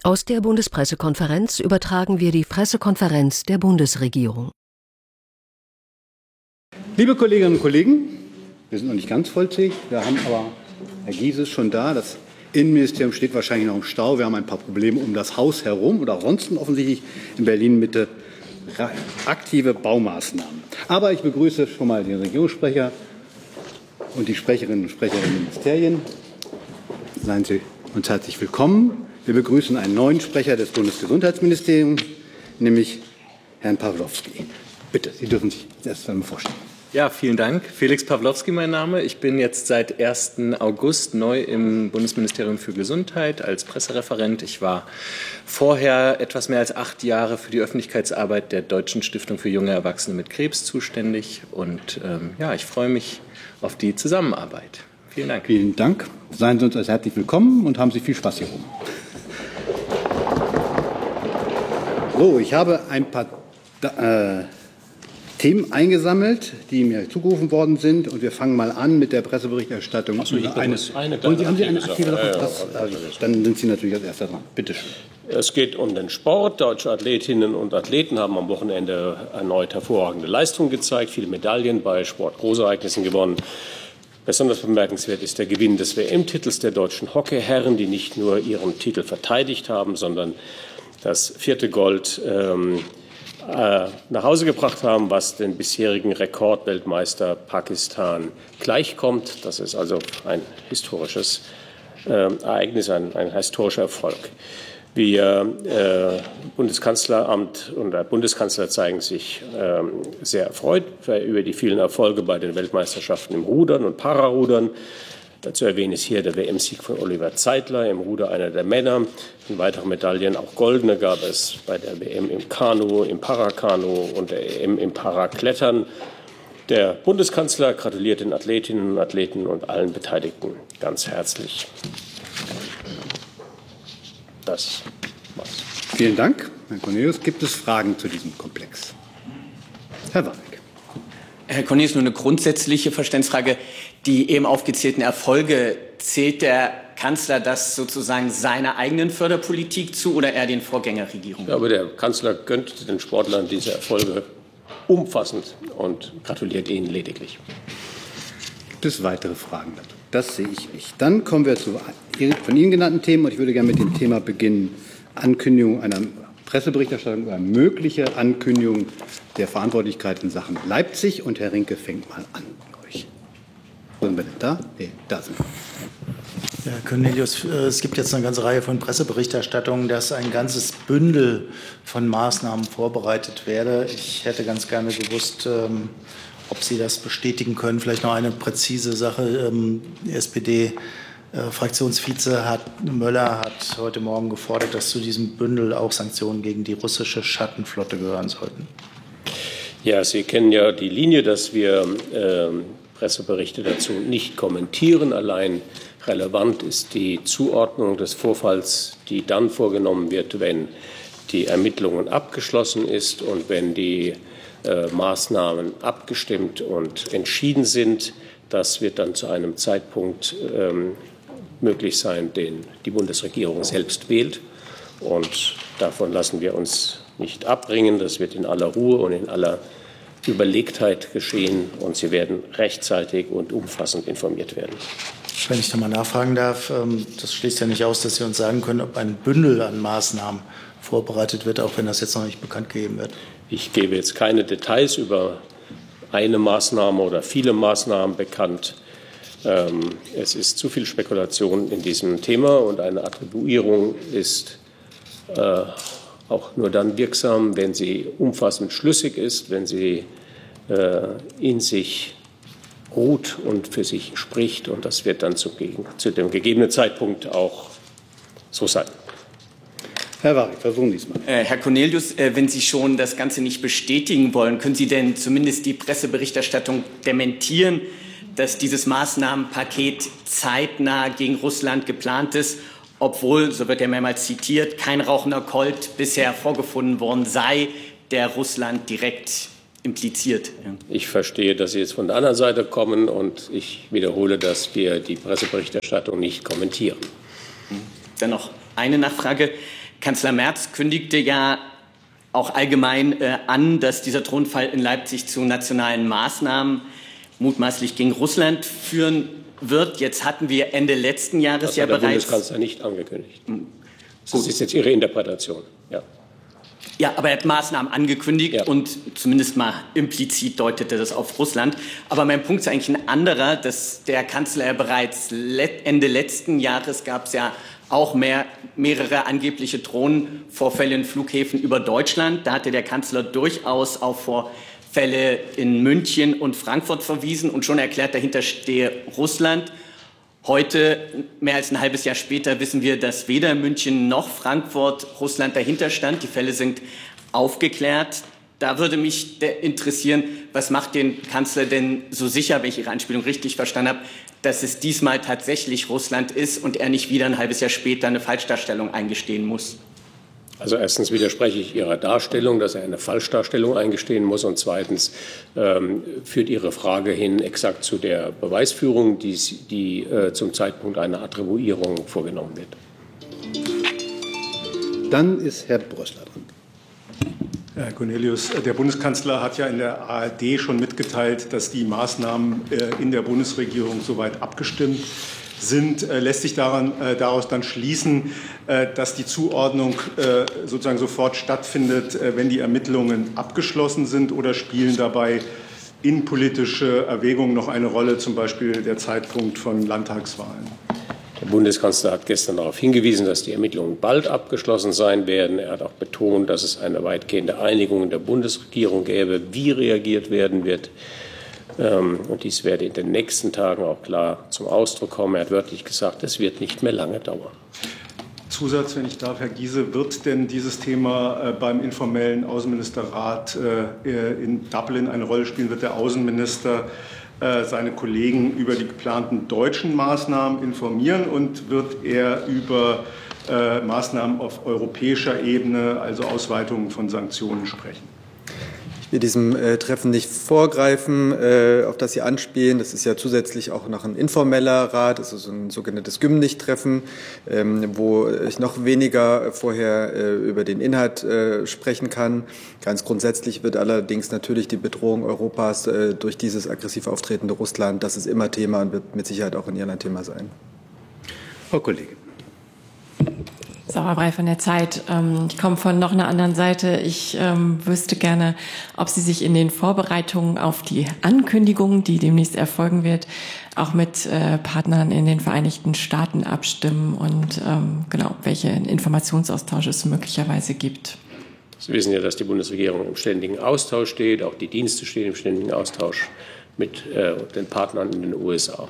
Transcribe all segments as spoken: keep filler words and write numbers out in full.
Aus der Bundespressekonferenz übertragen wir die Pressekonferenz der Bundesregierung. Liebe Kolleginnen und Kollegen, wir sind noch nicht ganz vollzählig. Wir haben aber, Herr Gies ist schon da, das Innenministerium steht wahrscheinlich noch im Stau. Wir haben ein paar Probleme um das Haus herum und auch sonst offensichtlich in Berlin-Mitte aktive Baumaßnahmen. Aber ich begrüße schon mal den Regierungssprecher und die Sprecherinnen und Sprecher der Ministerien. Seien Sie uns herzlich willkommen. Wir begrüßen einen neuen Sprecher des Bundesgesundheitsministeriums, nämlich Herrn Pawlowski. Bitte, Sie dürfen sich erst einmal vorstellen. Ja, vielen Dank. Felix Pawlowski mein Name. Ich bin jetzt seit ersten August neu im Bundesministerium für Gesundheit als Pressereferent. Ich war vorher etwas mehr als acht Jahre für die Öffentlichkeitsarbeit der Deutschen Stiftung für junge Erwachsene mit Krebs zuständig. Und ähm, ja, ich freue mich auf die Zusammenarbeit. Vielen Dank. Vielen Dank. Seien Sie uns als herzlich willkommen und haben Sie viel Spaß hier oben. So, ich habe ein paar äh, Themen eingesammelt, die mir zugerufen worden sind. Und wir fangen mal an mit der Presseberichterstattung. So, ich eine, eine und Sie haben Sie eine Sache. aktive Ja, ja, das, ja, Dann sind Sie natürlich als Erster dran. Bitte schön. Es geht um den Sport. Deutsche Athletinnen und Athleten haben am Wochenende erneut hervorragende Leistungen gezeigt, viele Medaillen bei Sportgroßereignissen gewonnen. Besonders bemerkenswert ist der Gewinn des W M-Titels der deutschen Hockeyherren, die nicht nur ihren Titel verteidigt haben, sondern das vierte Gold ähm, äh, nach Hause gebracht haben, was den bisherigen Rekordweltmeister Pakistan gleichkommt. Das ist also ein historisches äh, Ereignis, ein, ein historischer Erfolg. Wir, äh, Bundeskanzleramt und der Bundeskanzler zeigen sich äh, sehr erfreut über die vielen Erfolge bei den Weltmeisterschaften im Rudern und Pararudern. Dazu erwähne ich hier der W M-Sieg von Oliver Zeitler, im Ruder einer der Männer. Und weitere Medaillen, auch goldene, gab es bei der W M im Kanu, im Parakanu und der E M im Paraklettern. Der Bundeskanzler gratuliert den Athletinnen und Athleten und allen Beteiligten ganz herzlich. Das war's. Vielen Dank, Herr Cornelius. Gibt es Fragen zu diesem Komplex? Herr Warneck. Herr Cornelius, nur eine grundsätzliche Verständnisfrage. Die eben aufgezählten Erfolge, zählt der Kanzler das sozusagen seiner eigenen Förderpolitik zu oder eher den Vorgängerregierungen? Ja, aber der Kanzler gönnt den Sportlern diese Erfolge umfassend und gratuliert ihnen lediglich. Gibt es weitere Fragen dazu? Das sehe ich nicht. Dann kommen wir zu von Ihnen genannten Themen. Und ich würde gerne mit dem Thema beginnen. Ankündigung einer Presseberichterstattung über mögliche Ankündigung der Verantwortlichkeit in Sachen Leipzig. Und Herr Rinke fängt mal an. Sind wir denn da? Nee, da sind wir. Herr Cornelius, es gibt jetzt eine ganze Reihe von Presseberichterstattungen, dass ein ganzes Bündel von Maßnahmen vorbereitet werde. Ich hätte ganz gerne gewusst, ob Sie das bestätigen können. Vielleicht noch eine präzise Sache. Die S P D-Fraktionsvize Möller hat heute Morgen gefordert, dass zu diesem Bündel auch Sanktionen gegen die russische Schattenflotte gehören sollten. Ja, Sie kennen ja die Linie, dass wir äh, Presseberichte dazu nicht kommentieren. Allein relevant ist die Zuordnung des Vorfalls, die dann vorgenommen wird, wenn die Ermittlungen abgeschlossen ist und wenn die äh, Maßnahmen abgestimmt und entschieden sind. Das wird dann zu einem Zeitpunkt ähm, möglich sein, den die Bundesregierung selbst wählt. Und davon lassen wir uns nicht abbringen. Das wird in aller Ruhe und in aller Überlegtheit geschehen, und Sie werden rechtzeitig und umfassend informiert werden. Wenn ich da mal nachfragen darf, das schließt ja nicht aus, dass Sie uns sagen können, ob ein Bündel an Maßnahmen vorbereitet wird, auch wenn das jetzt noch nicht bekannt gegeben wird. Ich gebe jetzt keine Details über eine Maßnahme oder viele Maßnahmen bekannt. Es ist zu viel Spekulation in diesem Thema, und eine Attribuierung ist auch nur dann wirksam, wenn sie umfassend schlüssig ist, wenn sie äh, in sich ruht und für sich spricht. Und das wird dann zu, zu dem gegebenen Zeitpunkt auch so sein. Herr Warneck, versuchen Sie es mal. Äh, Herr Cornelius, äh, wenn Sie schon das Ganze nicht bestätigen wollen, können Sie denn zumindest die Presseberichterstattung dementieren, dass dieses Maßnahmenpaket zeitnah gegen Russland geplant ist, obwohl, so wird er mehrmals zitiert, kein rauchender Colt bisher vorgefunden worden sei, der Russland direkt impliziert. Ich verstehe, dass Sie jetzt von der anderen Seite kommen, und ich wiederhole, dass wir die Presseberichterstattung nicht kommentieren. Dann noch eine Nachfrage. Kanzler Merz kündigte ja auch allgemein äh, an, dass dieser Thronfall in Leipzig zu nationalen Maßnahmen mutmaßlich gegen Russland führen wird. Jetzt hatten wir Ende letzten Jahres das ja hat der bereits... Bundeskanzler nicht angekündigt. Das ist jetzt Ihre Interpretation. Ja. Ja, aber er hat Maßnahmen angekündigt ja. und zumindest mal implizit deutete das auf Russland. Aber mein Punkt ist eigentlich ein anderer, dass der Kanzler ja bereits Ende letzten Jahres gab es ja auch mehr, mehrere angebliche Drohnenvorfälle in Flughäfen über Deutschland. Da hatte der Kanzler durchaus auch Vorfälle in München und Frankfurt verwiesen und schon erklärt, dahinter stehe Russland. Heute, mehr als ein halbes Jahr später, wissen wir, dass weder München noch Frankfurt Russland dahinter stand. Die Fälle sind aufgeklärt. Da würde mich interessieren, was macht den Kanzler denn so sicher, wenn ich Ihre Anspielung richtig verstanden habe, dass es diesmal tatsächlich Russland ist und er nicht wieder ein halbes Jahr später eine Falschdarstellung eingestehen muss? Also erstens widerspreche ich Ihrer Darstellung, dass er eine Falschdarstellung eingestehen muss. Und zweitens ähm, führt Ihre Frage hin exakt zu der Beweisführung, die, die äh, zum Zeitpunkt einer Attribuierung vorgenommen wird. Dann ist Herr Brössler dran. Herr Cornelius, der Bundeskanzler hat ja in der A R D schon mitgeteilt, dass die Maßnahmen äh, in der Bundesregierung soweit abgestimmt sind. Äh, lässt sich daran, äh, daraus dann schließen, äh, dass die Zuordnung äh, sozusagen sofort stattfindet, äh, wenn die Ermittlungen abgeschlossen sind, oder spielen dabei innenpolitische Erwägungen noch eine Rolle, zum Beispiel der Zeitpunkt von Landtagswahlen? Der Bundeskanzler hat gestern darauf hingewiesen, dass die Ermittlungen bald abgeschlossen sein werden. Er hat auch betont, dass es eine weitgehende Einigung in der Bundesregierung gäbe, wie reagiert werden wird. Und dies werde in den nächsten Tagen auch klar zum Ausdruck kommen. Er hat wörtlich gesagt, es wird nicht mehr lange dauern. Zusatz, wenn ich darf, Herr Giese, wird denn dieses Thema beim informellen Außenministerrat in Dublin eine Rolle spielen? Wird der Außenminister seine Kollegen über die geplanten deutschen Maßnahmen informieren und wird er über Maßnahmen auf europäischer Ebene, also Ausweitungen von Sanktionen, sprechen? Ich will diesem äh, Treffen nicht vorgreifen, äh, auf das Sie anspielen. Das ist ja zusätzlich auch noch ein informeller Rat, das ist so ein sogenanntes Gymnich-Treffen, ähm, wo ich noch weniger vorher äh, über den Inhalt äh, sprechen kann. Ganz grundsätzlich wird allerdings natürlich die Bedrohung Europas äh, durch dieses aggressiv auftretende Russland, das ist immer Thema und wird mit Sicherheit auch in Irland Thema sein. Frau Kollegin. Sauerbrei von der Zeit. Ich komme von noch einer anderen Seite. Ich ähm, wüsste gerne, ob Sie sich in den Vorbereitungen auf die Ankündigung, die demnächst erfolgen wird, auch mit äh, Partnern in den Vereinigten Staaten abstimmen und ähm, genau, welche Informationsaustausch es möglicherweise gibt. Sie wissen ja, dass die Bundesregierung im ständigen Austausch steht. Auch die Dienste stehen im ständigen Austausch mit äh, den Partnern in den U S A.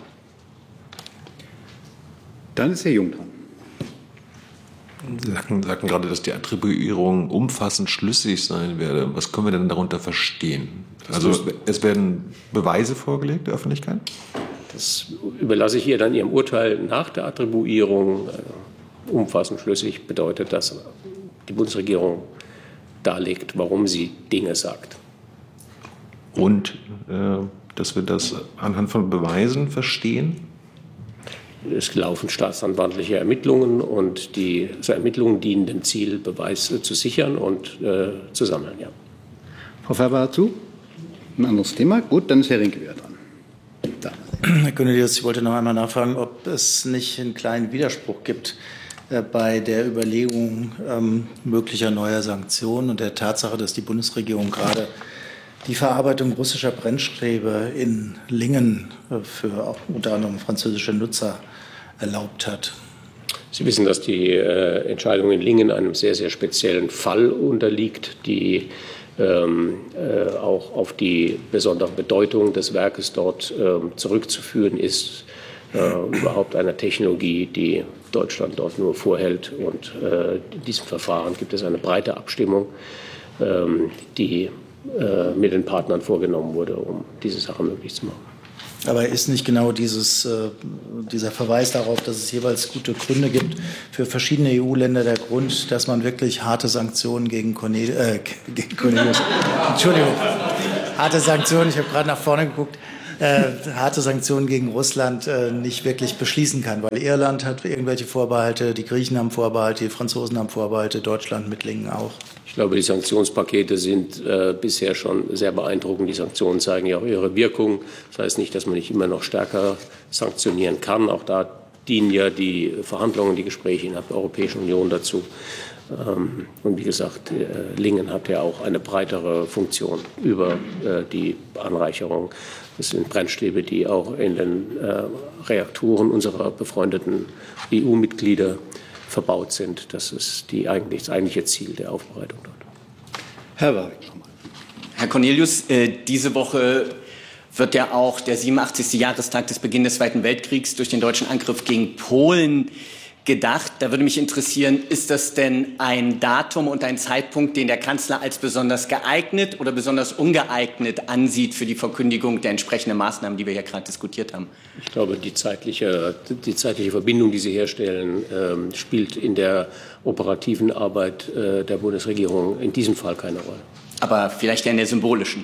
Dann ist Herr Jung dran. Sie sagten, sagten gerade, dass die Attribuierung umfassend schlüssig sein werde. Was können wir denn darunter verstehen? Also es werden Beweise vorgelegt der Öffentlichkeit? Das überlasse ich ihr dann Ihrem Urteil nach der Attribuierung. Umfassend schlüssig bedeutet, dass die Bundesregierung darlegt, warum sie Dinge sagt. Und äh, dass wir das anhand von Beweisen verstehen? Es laufen staatsanwaltliche Ermittlungen und die so Ermittlungen dienen dem Ziel, Beweise zu sichern und äh, zu sammeln. Ja. Frau Färber dazu? Ein anderes Thema? Gut, dann ist Herr Rinke wieder dran. Da. Herr Cornelius, ich wollte noch einmal nachfragen, ob es nicht einen kleinen Widerspruch gibt äh, bei der Überlegung ähm, möglicher neuer Sanktionen und der Tatsache, dass die Bundesregierung gerade die Verarbeitung russischer Brennstäbe in Lingen äh, für auch unter anderem französische Nutzer erlaubt hat. Sie wissen, dass die äh, Entscheidung in Lingen einem sehr, sehr speziellen Fall unterliegt, die ähm, äh, auch auf die besondere Bedeutung des Werkes dort äh, zurückzuführen ist. Äh, überhaupt einer Technologie, die Deutschland dort nur vorhält. Und äh, in diesem Verfahren gibt es eine breite Abstimmung, ähm, die äh, mit den Partnern vorgenommen wurde, um diese Sache möglich zu machen. Aber ist nicht genau dieses, äh, dieser Verweis darauf, dass es jeweils gute Gründe gibt für verschiedene E U-Länder der Grund, dass man wirklich harte Sanktionen gegen, Cornel äh, gegen Cornelius, Entschuldigung, harte Sanktionen, ich habe gerade nach vorne geguckt, äh, harte Sanktionen gegen Russland äh, nicht wirklich beschließen kann, weil Irland hat irgendwelche Vorbehalte, die Griechen haben Vorbehalte, die Franzosen haben Vorbehalte, Deutschland, Mittlingen auch. Ich glaube, die Sanktionspakete sind äh, bisher schon sehr beeindruckend. Die Sanktionen zeigen ja auch ihre Wirkung. Das heißt nicht, dass man nicht immer noch stärker sanktionieren kann. Auch da dienen ja die Verhandlungen, die Gespräche innerhalb der Europäischen Union dazu. Ähm, und wie gesagt, äh, Lingen hat ja auch eine breitere Funktion über äh, die Anreicherung. Das sind Brennstäbe, die auch in den äh, Reaktoren unserer befreundeten E U-Mitglieder verbaut sind. Das ist die eigentlich, das eigentliche Ziel der Aufbereitung dort. Herr Warwick nochmal. Herr Cornelius, äh, diese Woche wird ja auch der siebenundachtzigste Jahrestag des Beginns des Zweiten Weltkriegs durch den deutschen Angriff gegen Polen gedacht. Da würde mich interessieren, ist das denn ein Datum und ein Zeitpunkt, den der Kanzler als besonders geeignet oder besonders ungeeignet ansieht für die Verkündigung der entsprechenden Maßnahmen, die wir hier gerade diskutiert haben? Ich glaube, die zeitliche, die zeitliche Verbindung, die Sie herstellen, äh, spielt in der operativen Arbeit äh, der Bundesregierung in diesem Fall keine Rolle. Aber vielleicht ja in der symbolischen.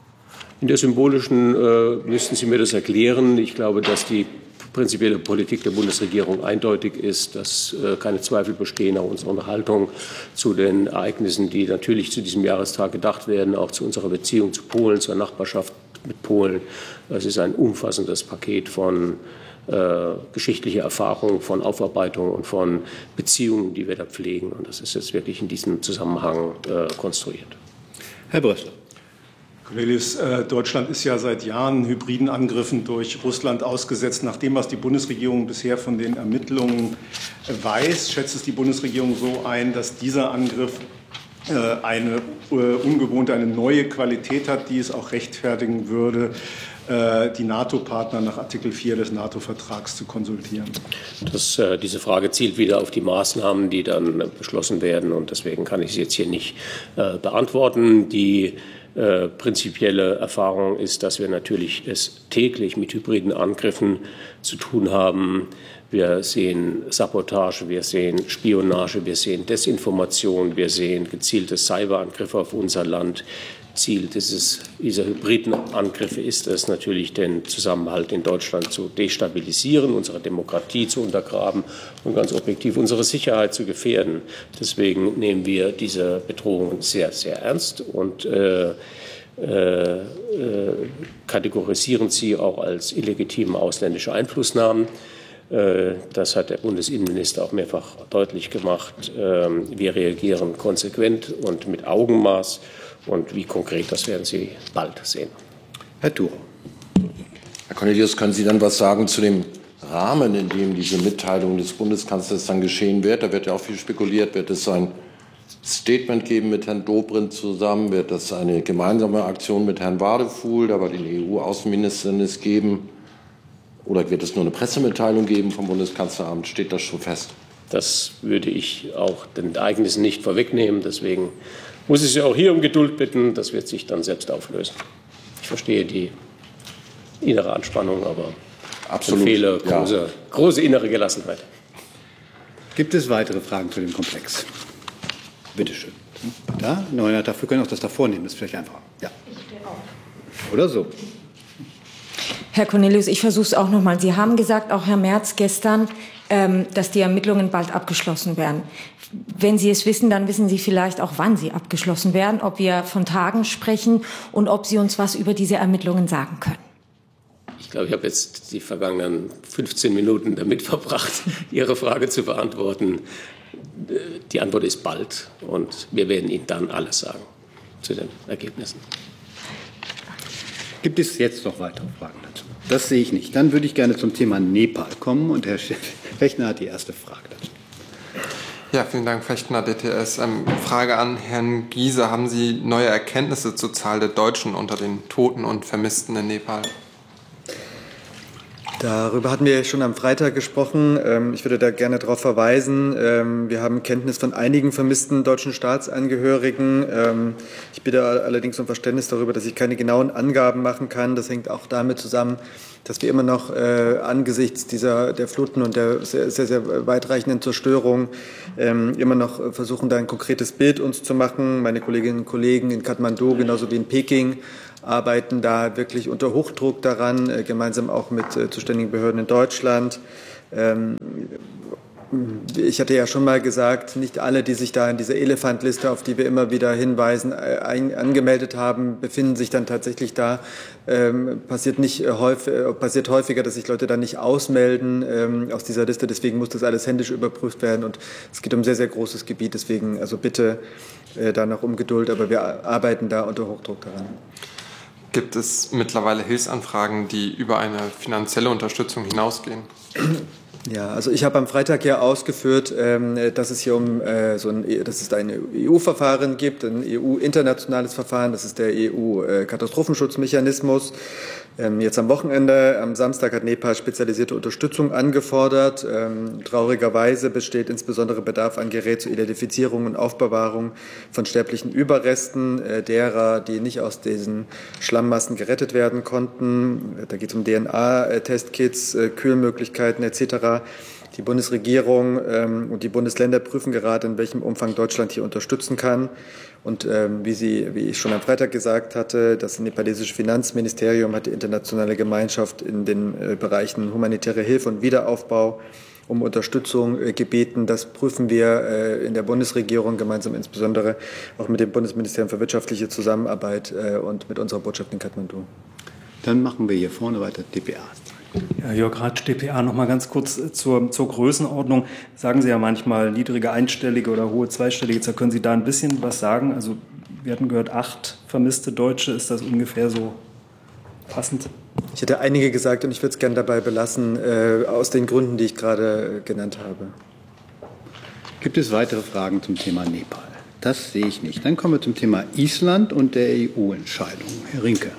In der symbolischen äh, müssten Sie mir das erklären. Ich glaube, dass die prinzipielle Politik der Bundesregierung eindeutig ist, dass äh, keine Zweifel bestehen, auch unsere Haltung zu den Ereignissen, die natürlich zu diesem Jahrestag gedacht werden, auch zu unserer Beziehung zu Polen, zur Nachbarschaft mit Polen. Es ist ein umfassendes Paket von äh, geschichtlicher Erfahrung, von Aufarbeitung und von Beziehungen, die wir da pflegen. Und das ist jetzt wirklich in diesem Zusammenhang äh, konstruiert. Herr Brössler. Cornelius, äh, Deutschland ist ja seit Jahren hybriden Angriffen durch Russland ausgesetzt. Nach dem, was die Bundesregierung bisher von den Ermittlungen äh, weiß, schätzt es die Bundesregierung so ein, dass dieser Angriff äh, eine äh, ungewohnte, eine neue Qualität hat, die es auch rechtfertigen würde, äh, die NATO-Partner nach Artikel vier des NATO-Vertrags zu konsultieren. Das, äh, diese Frage zielt wieder auf die Maßnahmen, die dann äh, beschlossen werden. Und deswegen kann ich sie jetzt hier nicht äh, beantworten. Die Äh, prinzipielle Erfahrung ist, dass wir natürlich es täglich mit hybriden Angriffen zu tun haben. Wir sehen Sabotage, wir sehen Spionage, wir sehen Desinformation, wir sehen gezielte Cyberangriffe auf unser Land. Ziel dieses, dieser hybriden Angriffe ist es natürlich, den Zusammenhalt in Deutschland zu destabilisieren, unsere Demokratie zu untergraben und ganz objektiv unsere Sicherheit zu gefährden. Deswegen nehmen wir diese Bedrohungen sehr, sehr ernst und äh, äh, kategorisieren sie auch als illegitime ausländische Einflussnahmen. Das hat der Bundesinnenminister auch mehrfach deutlich gemacht. Wir reagieren konsequent und mit Augenmaß. Und wie konkret, das werden Sie bald sehen. Herr Thuro. Herr Cornelius, können Sie dann was sagen zu dem Rahmen, in dem diese Mitteilung des Bundeskanzlers dann geschehen wird? Da wird ja auch viel spekuliert. Wird es ein Statement geben mit Herrn Dobrindt zusammen? Wird es eine gemeinsame Aktion mit Herrn Wadefuhl, der bei den E U-Außenministern ist, geben? Oder wird es nur eine Pressemitteilung geben vom Bundeskanzleramt? Steht das schon fest? Das würde ich auch den Ereignissen nicht vorwegnehmen. Deswegen muss ich Sie auch hier um Geduld bitten. Das wird sich dann selbst auflösen. Ich verstehe die innere Anspannung, aber absolut empfehle große, ja. große innere Gelassenheit. Gibt es weitere Fragen zu dem Komplex? Bitte schön. Da? Nein, dafür können wir auch das davor nehmen. Das ist vielleicht einfacher. Ja. Oder so. Herr Cornelius, ich versuche es auch noch mal. Sie haben gesagt, auch Herr Merz gestern, ähm, dass die Ermittlungen bald abgeschlossen werden. Wenn Sie es wissen, dann wissen Sie vielleicht auch, wann sie abgeschlossen werden, ob wir von Tagen sprechen und ob Sie uns was über diese Ermittlungen sagen können. Ich glaube, ich habe jetzt die vergangenen fünfzehn Minuten damit verbracht, Ihre Frage zu beantworten. Die Antwort ist bald und wir werden Ihnen dann alles sagen zu den Ergebnissen. Gibt es jetzt noch weitere Fragen dazu? Das sehe ich nicht. Dann würde ich gerne zum Thema Nepal kommen und Herr Fechner hat die erste Frage dazu. Ja, vielen Dank, Fechner, D T S. Ähm, Frage an Herrn Giese. Haben Sie neue Erkenntnisse zur Zahl der Deutschen unter den Toten und Vermissten in Nepal? Darüber hatten wir schon am Freitag gesprochen. Ich würde da gerne darauf verweisen. Wir haben Kenntnis von einigen vermissten deutschen Staatsangehörigen. Ich bitte allerdings um Verständnis darüber, dass ich keine genauen Angaben machen kann. Das hängt auch damit zusammen, dass wir immer noch äh, angesichts dieser der Fluten und der sehr, sehr, sehr weitreichenden Zerstörung ähm, immer noch versuchen, da ein konkretes Bild uns zu machen. Meine Kolleginnen und Kollegen in Kathmandu genauso wie in Peking arbeiten da wirklich unter Hochdruck daran, äh, gemeinsam auch mit äh, zuständigen Behörden in Deutschland. Ähm, Ich hatte ja schon mal gesagt, nicht alle, die sich da in dieser Elefantliste, auf die wir immer wieder hinweisen, ein, angemeldet haben, befinden sich dann tatsächlich da. Ähm, passiert, nicht häufig, passiert häufiger, dass sich Leute dann nicht ausmelden ähm, aus dieser Liste. Deswegen muss das alles händisch überprüft werden. Und es geht um ein sehr, sehr großes Gebiet. Deswegen also bitte äh, da noch um Geduld. Aber wir arbeiten da unter Hochdruck daran. Gibt es mittlerweile Hilfsanfragen, die über eine finanzielle Unterstützung hinausgehen? Ja, also ich habe am Freitag ja ausgeführt, dass es hier um so ein, dass es ein E U-Verfahren gibt, ein E U-internationales Verfahren, das ist der E U-Katastrophenschutzmechanismus. Jetzt am Wochenende, am Samstag hat Nepal spezialisierte Unterstützung angefordert. Traurigerweise besteht insbesondere Bedarf an Gerät zur Identifizierung und Aufbewahrung von sterblichen Überresten derer, die nicht aus diesen Schlammmassen gerettet werden konnten. Da geht es um D N A-Testkits, Kühlmöglichkeiten et cetera. Die Bundesregierung ähm, und die Bundesländer prüfen gerade, in welchem Umfang Deutschland hier unterstützen kann. Und ähm, wie, Sie, wie ich schon am Freitag gesagt hatte, das nepalesische Finanzministerium hat die internationale Gemeinschaft in den äh, Bereichen humanitäre Hilfe und Wiederaufbau um Unterstützung äh, gebeten. Das prüfen wir äh, in der Bundesregierung gemeinsam insbesondere auch mit dem Bundesministerium für wirtschaftliche Zusammenarbeit äh, und mit unserer Botschaft in Kathmandu. Dann machen wir hier vorne weiter D P A. Ja, Jörg Ratsch, D P A, noch mal ganz kurz zur, zur Größenordnung. Sagen Sie ja manchmal niedrige einstellige oder hohe zweistellige Zahl. Können Sie da ein bisschen was sagen? Also wir hatten gehört, acht vermisste Deutsche. Ist das ungefähr so passend? Ich hätte einige gesagt und ich würde es gerne dabei belassen, äh, aus den Gründen, die ich gerade äh, genannt habe. Gibt es weitere Fragen zum Thema Nepal? Das sehe ich nicht. Dann kommen wir zum Thema Island und der E U-Entscheidung. Herr Rinke.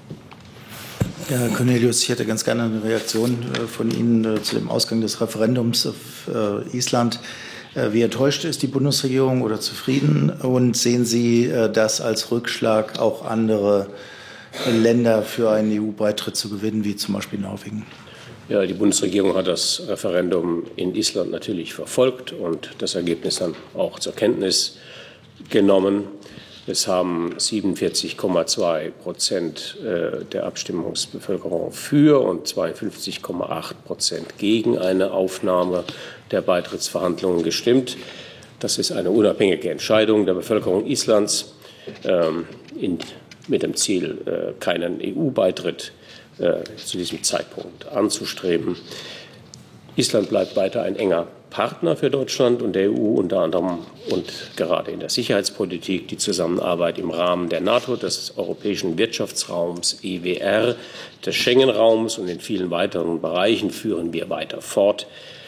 Ja, Herr Cornelius, ich hätte ganz gerne eine Reaktion von Ihnen zu dem Ausgang des Referendums auf Island. Wie enttäuscht ist die Bundesregierung oder zufrieden? Und sehen Sie das als Rückschlag, auch andere Länder für einen E U-Beitritt zu gewinnen, wie zum Beispiel Norwegen? Ja, die Bundesregierung hat das Referendum in Island natürlich verfolgt und das Ergebnis dann auch zur Kenntnis genommen. Es haben siebenundvierzig Komma zwei Prozent der Abstimmungsbevölkerung für und zweiundfünfzig Komma acht Prozent gegen eine Aufnahme der Beitrittsverhandlungen gestimmt. Das ist eine unabhängige Entscheidung der Bevölkerung Islands ähm, in, mit dem Ziel, äh, keinen E U-Beitritt äh, zu diesem Zeitpunkt anzustreben. Island bleibt weiter ein enger Partner für Deutschland und der E U, unter anderem und gerade in der Sicherheitspolitik, die Zusammenarbeit im Rahmen der NATO, des Europäischen Wirtschaftsraums E W R, des Schengen-Raums und in vielen weiteren Bereichen führen wir weiter fort.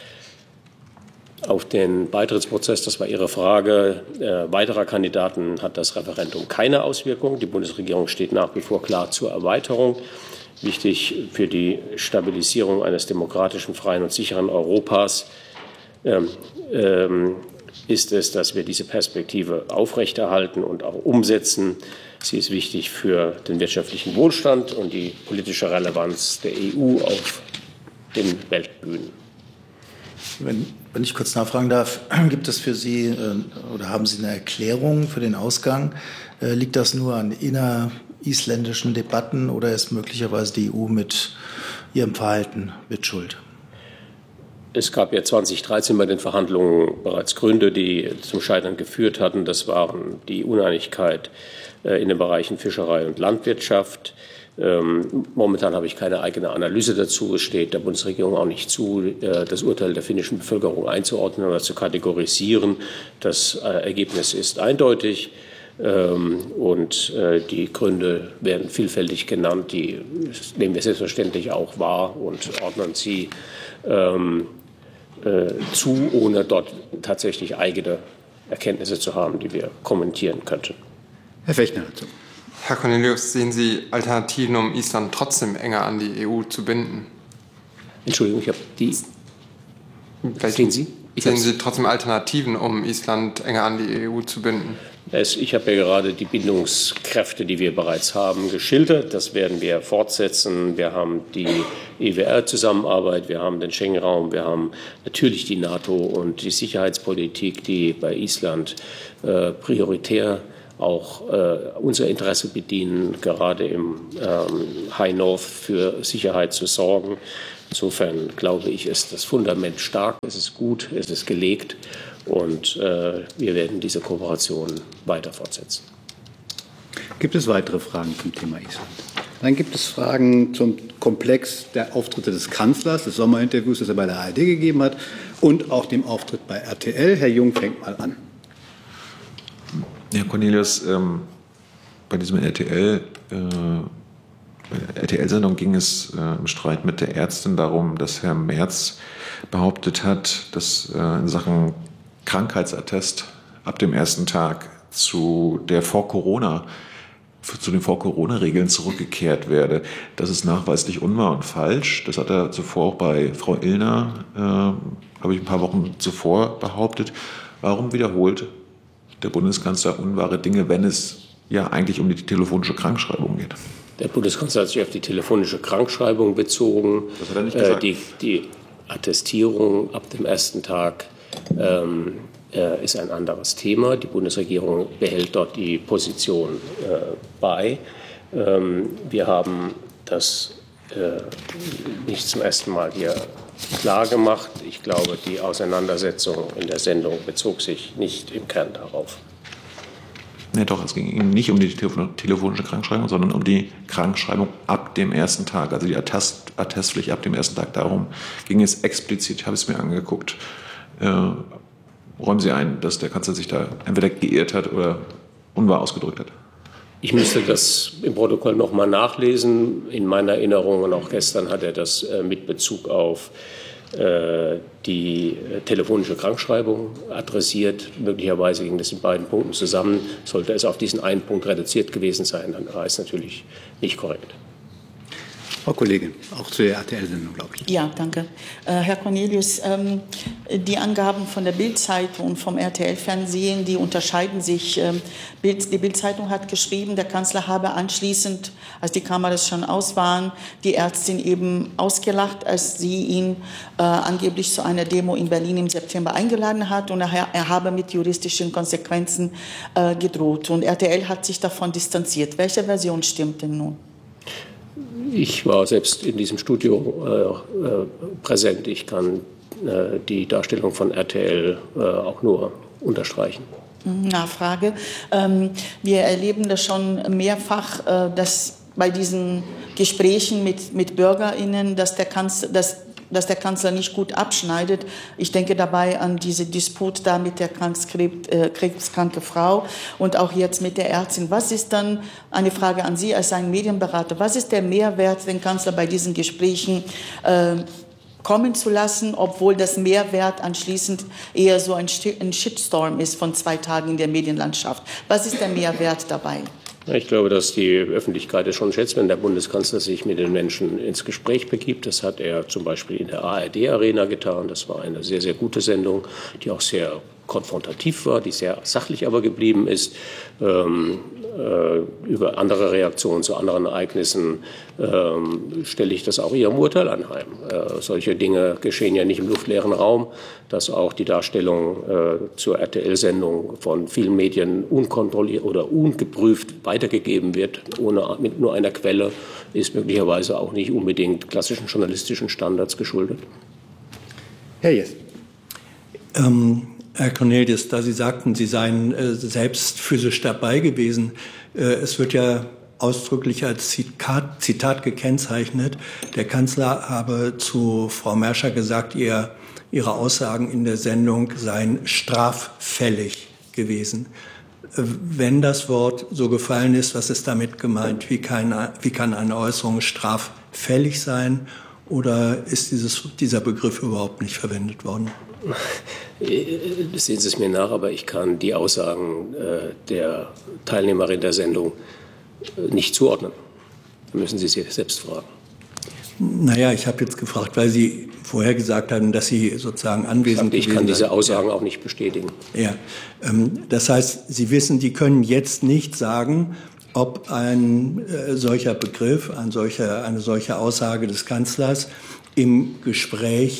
Auf den Beitrittsprozess, das war Ihre Frage, äh, weiterer Kandidaten hat das Referendum keine Auswirkung. Die Bundesregierung steht nach wie vor klar zur Erweiterung. Wichtig für die Stabilisierung eines demokratischen, freien und sicheren Europas ähm, ähm, ist es, dass wir diese Perspektive aufrechterhalten und auch umsetzen. Sie ist wichtig für den wirtschaftlichen Wohlstand und die politische Relevanz der E U auf den Weltbühnen. Wenn, wenn ich kurz nachfragen darf, gibt es für Sie äh, oder haben Sie eine Erklärung für den Ausgang? Äh, liegt das nur an innerisländischen Debatten oder ist möglicherweise die E U mit ihrem Verhalten mitschuld? Es gab ja zweitausenddreizehn bei den Verhandlungen bereits Gründe, die zum Scheitern geführt hatten. Das waren die Uneinigkeit äh, in den Bereichen Fischerei und Landwirtschaft. Ähm, momentan habe ich keine eigene Analyse dazu. Es steht der Bundesregierung auch nicht zu, äh, das Urteil der finnischen Bevölkerung einzuordnen oder zu kategorisieren. Das äh, Ergebnis ist eindeutig ähm, und äh, die Gründe werden vielfältig genannt. Die nehmen wir selbstverständlich auch wahr und ordnen sie ähm, äh, zu, ohne dort tatsächlich eigene Erkenntnisse zu haben, die wir kommentieren könnten. Herr Fechner dazu. Herr Cornelius, sehen Sie Alternativen, um Island trotzdem enger an die E U zu binden? Entschuldigung, ich habe die. Vielleicht sehen Sie? Ich sehen Sie trotzdem Alternativen, um Island enger an die E U zu binden? Es, ich habe ja gerade die Bindungskräfte, die wir bereits haben, geschildert. Das werden wir fortsetzen. Wir haben die E W R-Zusammenarbeit, wir haben den Schengen-Raum, wir haben natürlich die NATO und die Sicherheitspolitik, die bei Island äh, prioritär auch äh, unser Interesse bedienen, gerade im ähm, High North für Sicherheit zu sorgen. Insofern glaube ich, ist das Fundament stark, es ist gut, es ist gelegt und äh, wir werden diese Kooperation weiter fortsetzen. Gibt es weitere Fragen zum Thema Island? Dann gibt es Fragen zum Komplex der Auftritte des Kanzlers, des Sommerinterviews, das er bei der A R D gegeben hat, und auch dem Auftritt bei R T L. Herr Jung fängt mal an. Herr Cornelius, ähm, bei diesem R T L, äh, bei der R T L-Sendung ging es äh, im Streit mit der Ärztin darum, dass Herr Merz behauptet hat, dass äh, in Sachen Krankheitsattest ab dem ersten Tag zu der Vor-Corona, zu den Vor-Corona-Regeln zurückgekehrt werde. Das ist nachweislich unwahr und falsch. Das hat er zuvor auch bei Frau Illner, äh, habe ich ein paar Wochen zuvor behauptet. Warum wiederholt der Bundeskanzler unwahre Dinge, wenn es ja eigentlich um die telefonische Krankschreibung geht? Der Bundeskanzler hat sich auf die telefonische Krankschreibung bezogen. Das hat er nicht äh, gesagt. die, die Attestierung ab dem ersten Tag ähm, äh, ist ein anderes Thema. Die Bundesregierung behält dort die Position äh, bei. Ähm, wir haben das äh, nicht zum ersten Mal hier klar gemacht. Ich glaube, die Auseinandersetzung in der Sendung bezog sich nicht im Kern darauf. Nee, doch, es ging ihm nicht um die telefonische Krankschreibung, sondern um die Krankschreibung ab dem ersten Tag, also die Attest, Attestpflicht ab dem ersten Tag. Darum ging es explizit, ich habe es mir angeguckt. Äh, räumen Sie ein, dass der Kanzler sich da entweder geirrt hat oder unwahr ausgedrückt hat? Ich müsste das im Protokoll noch mal nachlesen. In meiner Erinnerung, und auch gestern hat er das äh, mit Bezug auf äh, die äh, telefonische Krankschreibung adressiert. Möglicherweise ging das in beiden Punkten zusammen. Sollte es auf diesen einen Punkt reduziert gewesen sein, dann war es natürlich nicht korrekt. Frau Kollegin, auch zu der R T L-Sendung, glaube ich. Ja, danke. Äh, Herr Cornelius, ähm, die Angaben von der Bild-Zeitung und vom R T L-Fernsehen, die unterscheiden sich. Ähm, Bild, die Bild-Zeitung hat geschrieben, der Kanzler habe anschließend, als die Kameras schon aus waren, die Ärztin eben ausgelacht, als sie ihn äh, angeblich zu einer Demo in Berlin im September eingeladen hat, und er, er habe mit juristischen Konsequenzen äh, gedroht. Und R T L hat sich davon distanziert. Welche Version stimmt denn nun? Ich war selbst in diesem Studio äh, äh, präsent. Ich kann äh, die Darstellung von R T L äh, auch nur unterstreichen. Nachfrage. Ähm, wir erleben das schon mehrfach, äh, dass bei diesen Gesprächen mit, mit BürgerInnen, dass der Kanzler, dass dass der Kanzler nicht gut abschneidet. Ich denke dabei an diese Disput da mit der krebskranken Frau und auch jetzt mit der Ärztin. Was ist dann, eine Frage an Sie als ein Medienberater, was ist der Mehrwert, den Kanzler bei diesen Gesprächen äh, kommen zu lassen, obwohl das Mehrwert anschließend eher so ein Shitstorm ist von zwei Tagen in der Medienlandschaft? Was ist der Mehrwert dabei? Ich glaube, dass die Öffentlichkeit es schon schätzt, wenn der Bundeskanzler sich mit den Menschen ins Gespräch begibt. Das hat er zum Beispiel in der A R D-Arena getan. Das war eine sehr, sehr gute Sendung, die auch sehr konfrontativ war, die sehr sachlich aber geblieben ist. Ähm, äh, über andere Reaktionen zu anderen Ereignissen ähm, stelle ich das auch Ihrem Urteil anheim. Äh, solche Dinge geschehen ja nicht im luftleeren Raum, dass auch die Darstellung äh, zur R T L-Sendung von vielen Medien unkontrolliert oder ungeprüft weitergegeben wird, ohne, mit nur einer Quelle, ist möglicherweise auch nicht unbedingt klassischen journalistischen Standards geschuldet. Herr Jess. Ähm Herr Cornelius, da Sie sagten, Sie seien äh, selbst physisch dabei gewesen, äh, es wird ja ausdrücklich als Zitat, Zitat gekennzeichnet, der Kanzler habe zu Frau Merschner gesagt, ihr, ihre Aussagen in der Sendung seien straffällig gewesen. Äh, wenn das Wort so gefallen ist, was ist damit gemeint? Wie kann, wie kann eine Äußerung straffällig sein? Oder ist dieses, dieser Begriff überhaupt nicht verwendet worden? Sehen Sie es mir nach, aber ich kann die Aussagen äh, der Teilnehmerin der Sendung äh, nicht zuordnen. Da müssen Sie sich selbst fragen. Naja, ich habe jetzt gefragt, weil Sie vorher gesagt haben, dass Sie sozusagen anwesend Ich, ich kann diese sind. Aussagen ja. auch nicht bestätigen. Ja, ähm, das heißt, Sie wissen, Sie können jetzt nicht sagen, ob ein äh, solcher Begriff, ein solcher, eine solche Aussage des Kanzlers im Gespräch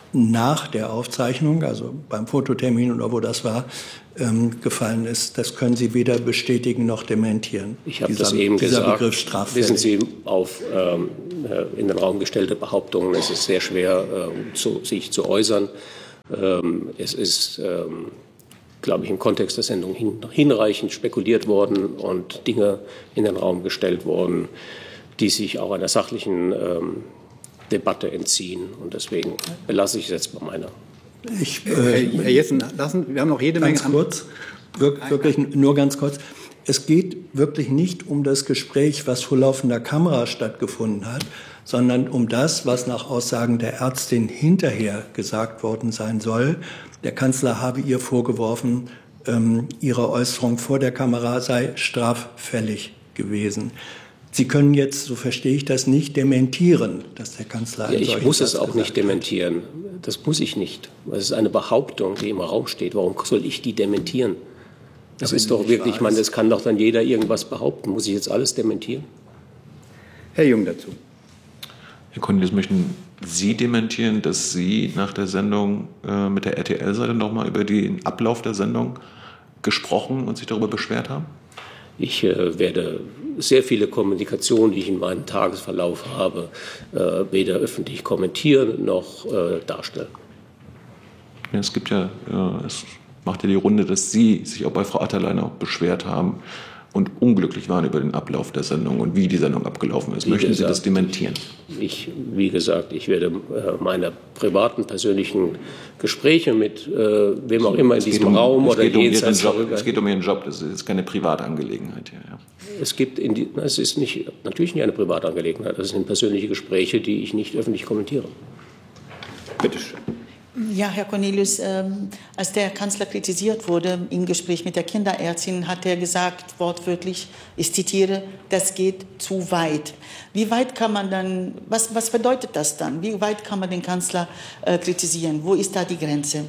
nach der Aufzeichnung, also beim Fototermin oder wo das war, ähm, gefallen ist. Das können Sie weder bestätigen noch dementieren. Ich habe dieser, das eben dieser gesagt. Begriff straffällig. Wissen Sie, auf ähm, in den Raum gestellte Behauptungen ist es sehr schwer, ähm, zu, sich zu äußern. Ähm, es ist, ähm, glaube ich, im Kontext der Sendung hin, hinreichend spekuliert worden und Dinge in den Raum gestellt worden, die sich auch einer sachlichen ähm, Debatte entziehen. Und deswegen belasse ich es jetzt bei meiner. Ich, äh, Herr Jessen, lassen, wir haben noch jede Menge. Ganz kurz, wirklich nur ganz kurz. Es geht wirklich nicht um das Gespräch, was vor laufender Kamera stattgefunden hat, sondern um das, was nach Aussagen der Ärztin hinterher gesagt worden sein soll. Der Kanzler habe ihr vorgeworfen, ähm, ihre Äußerung vor der Kamera sei straffällig gewesen. Sie können jetzt, so verstehe ich das, nicht dementieren, dass der Kanzler einen ja, ich solchen muss es Satz auch nicht dementieren. Das muss ich nicht. Es ist eine Behauptung, die im Raum steht. Warum soll ich die dementieren? Das ist doch wirklich, ich meine, das kann doch dann jeder irgendwas behaupten. Muss ich jetzt alles dementieren? Herr Jung dazu. Herr Cornelius, möchten Sie dementieren, dass Sie nach der Sendung äh, mit der R T L-Seite nochmal über den Ablauf der Sendung gesprochen und sich darüber beschwert haben? Ich äh, werde sehr viele Kommunikationen, die ich in meinem Tagesverlauf habe, äh, weder öffentlich kommentieren noch äh, darstellen. Ja, es gibt ja, äh, es macht ja die Runde, dass Sie sich auch bei Frau Atterlein auch beschwert haben und unglücklich waren über den Ablauf der Sendung und wie die Sendung abgelaufen ist. Wie Möchten gesagt, Sie das dementieren? Ich, wie gesagt, ich werde äh, meine privaten, persönlichen Gespräche mit äh, wem auch immer in diesem um, Raum oder um jenseits Job, Es geht um Ihren Job, das ist keine Privatangelegenheit hier. Ja. Es gibt in die, es ist nicht, natürlich nicht eine Privatangelegenheit, das sind persönliche Gespräche, die ich nicht öffentlich kommentiere. Bitte schön. Ja, Herr Cornelius, ähm, als der Kanzler kritisiert wurde im Gespräch mit der Kinderärztin, hat er gesagt, wortwörtlich, ich zitiere, das geht zu weit. Wie weit kann man dann, was, was bedeutet das dann? Wie weit kann man den Kanzler äh, kritisieren? Wo ist da die Grenze?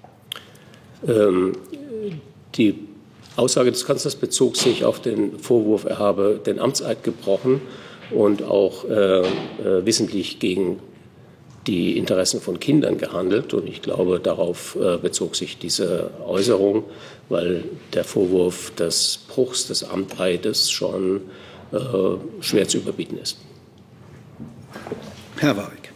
Ähm, die Aussage des Kanzlers bezog sich auf den Vorwurf, er habe den Amtseid gebrochen und auch äh, äh, wissentlich gegen die Interessen von Kindern gehandelt. Und ich glaube, darauf äh, bezog sich diese Äußerung, weil der Vorwurf des Bruchs des Amteides schon äh, schwer zu überbieten ist. Herr Warwick.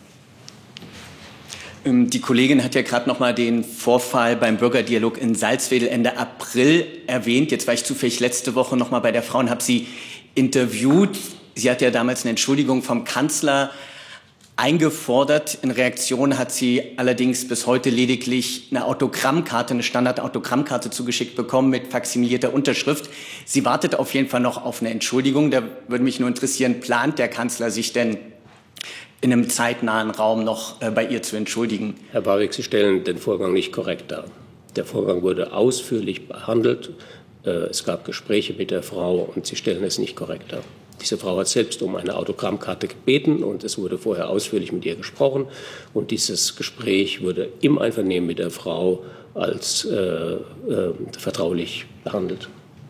Die Kollegin hat ja gerade noch mal den Vorfall beim Bürgerdialog in Salzwedel Ende April erwähnt. Jetzt war ich zufällig letzte Woche noch mal bei der Frau und habe sie interviewt. Sie hat ja damals eine Entschuldigung vom Kanzler eingefordert. In Reaktion hat sie allerdings bis heute lediglich eine Autogrammkarte, eine Standard-Autogrammkarte zugeschickt bekommen mit faksimilierter Unterschrift. Sie wartet auf jeden Fall noch auf eine Entschuldigung. Da würde mich nur interessieren, plant der Kanzler sich denn in einem zeitnahen Raum noch äh, bei ihr zu entschuldigen? Herr Warwick, Sie stellen den Vorgang nicht korrekt dar. Der Vorgang wurde ausführlich behandelt. Äh, es gab Gespräche mit der Frau und Sie stellen es nicht korrekt dar. Diese Frau hat selbst um eine Autogrammkarte gebeten und es wurde vorher ausführlich mit ihr gesprochen. Und dieses Gespräch wurde im Einvernehmen mit der Frau als äh, äh, vertraulich behandelt.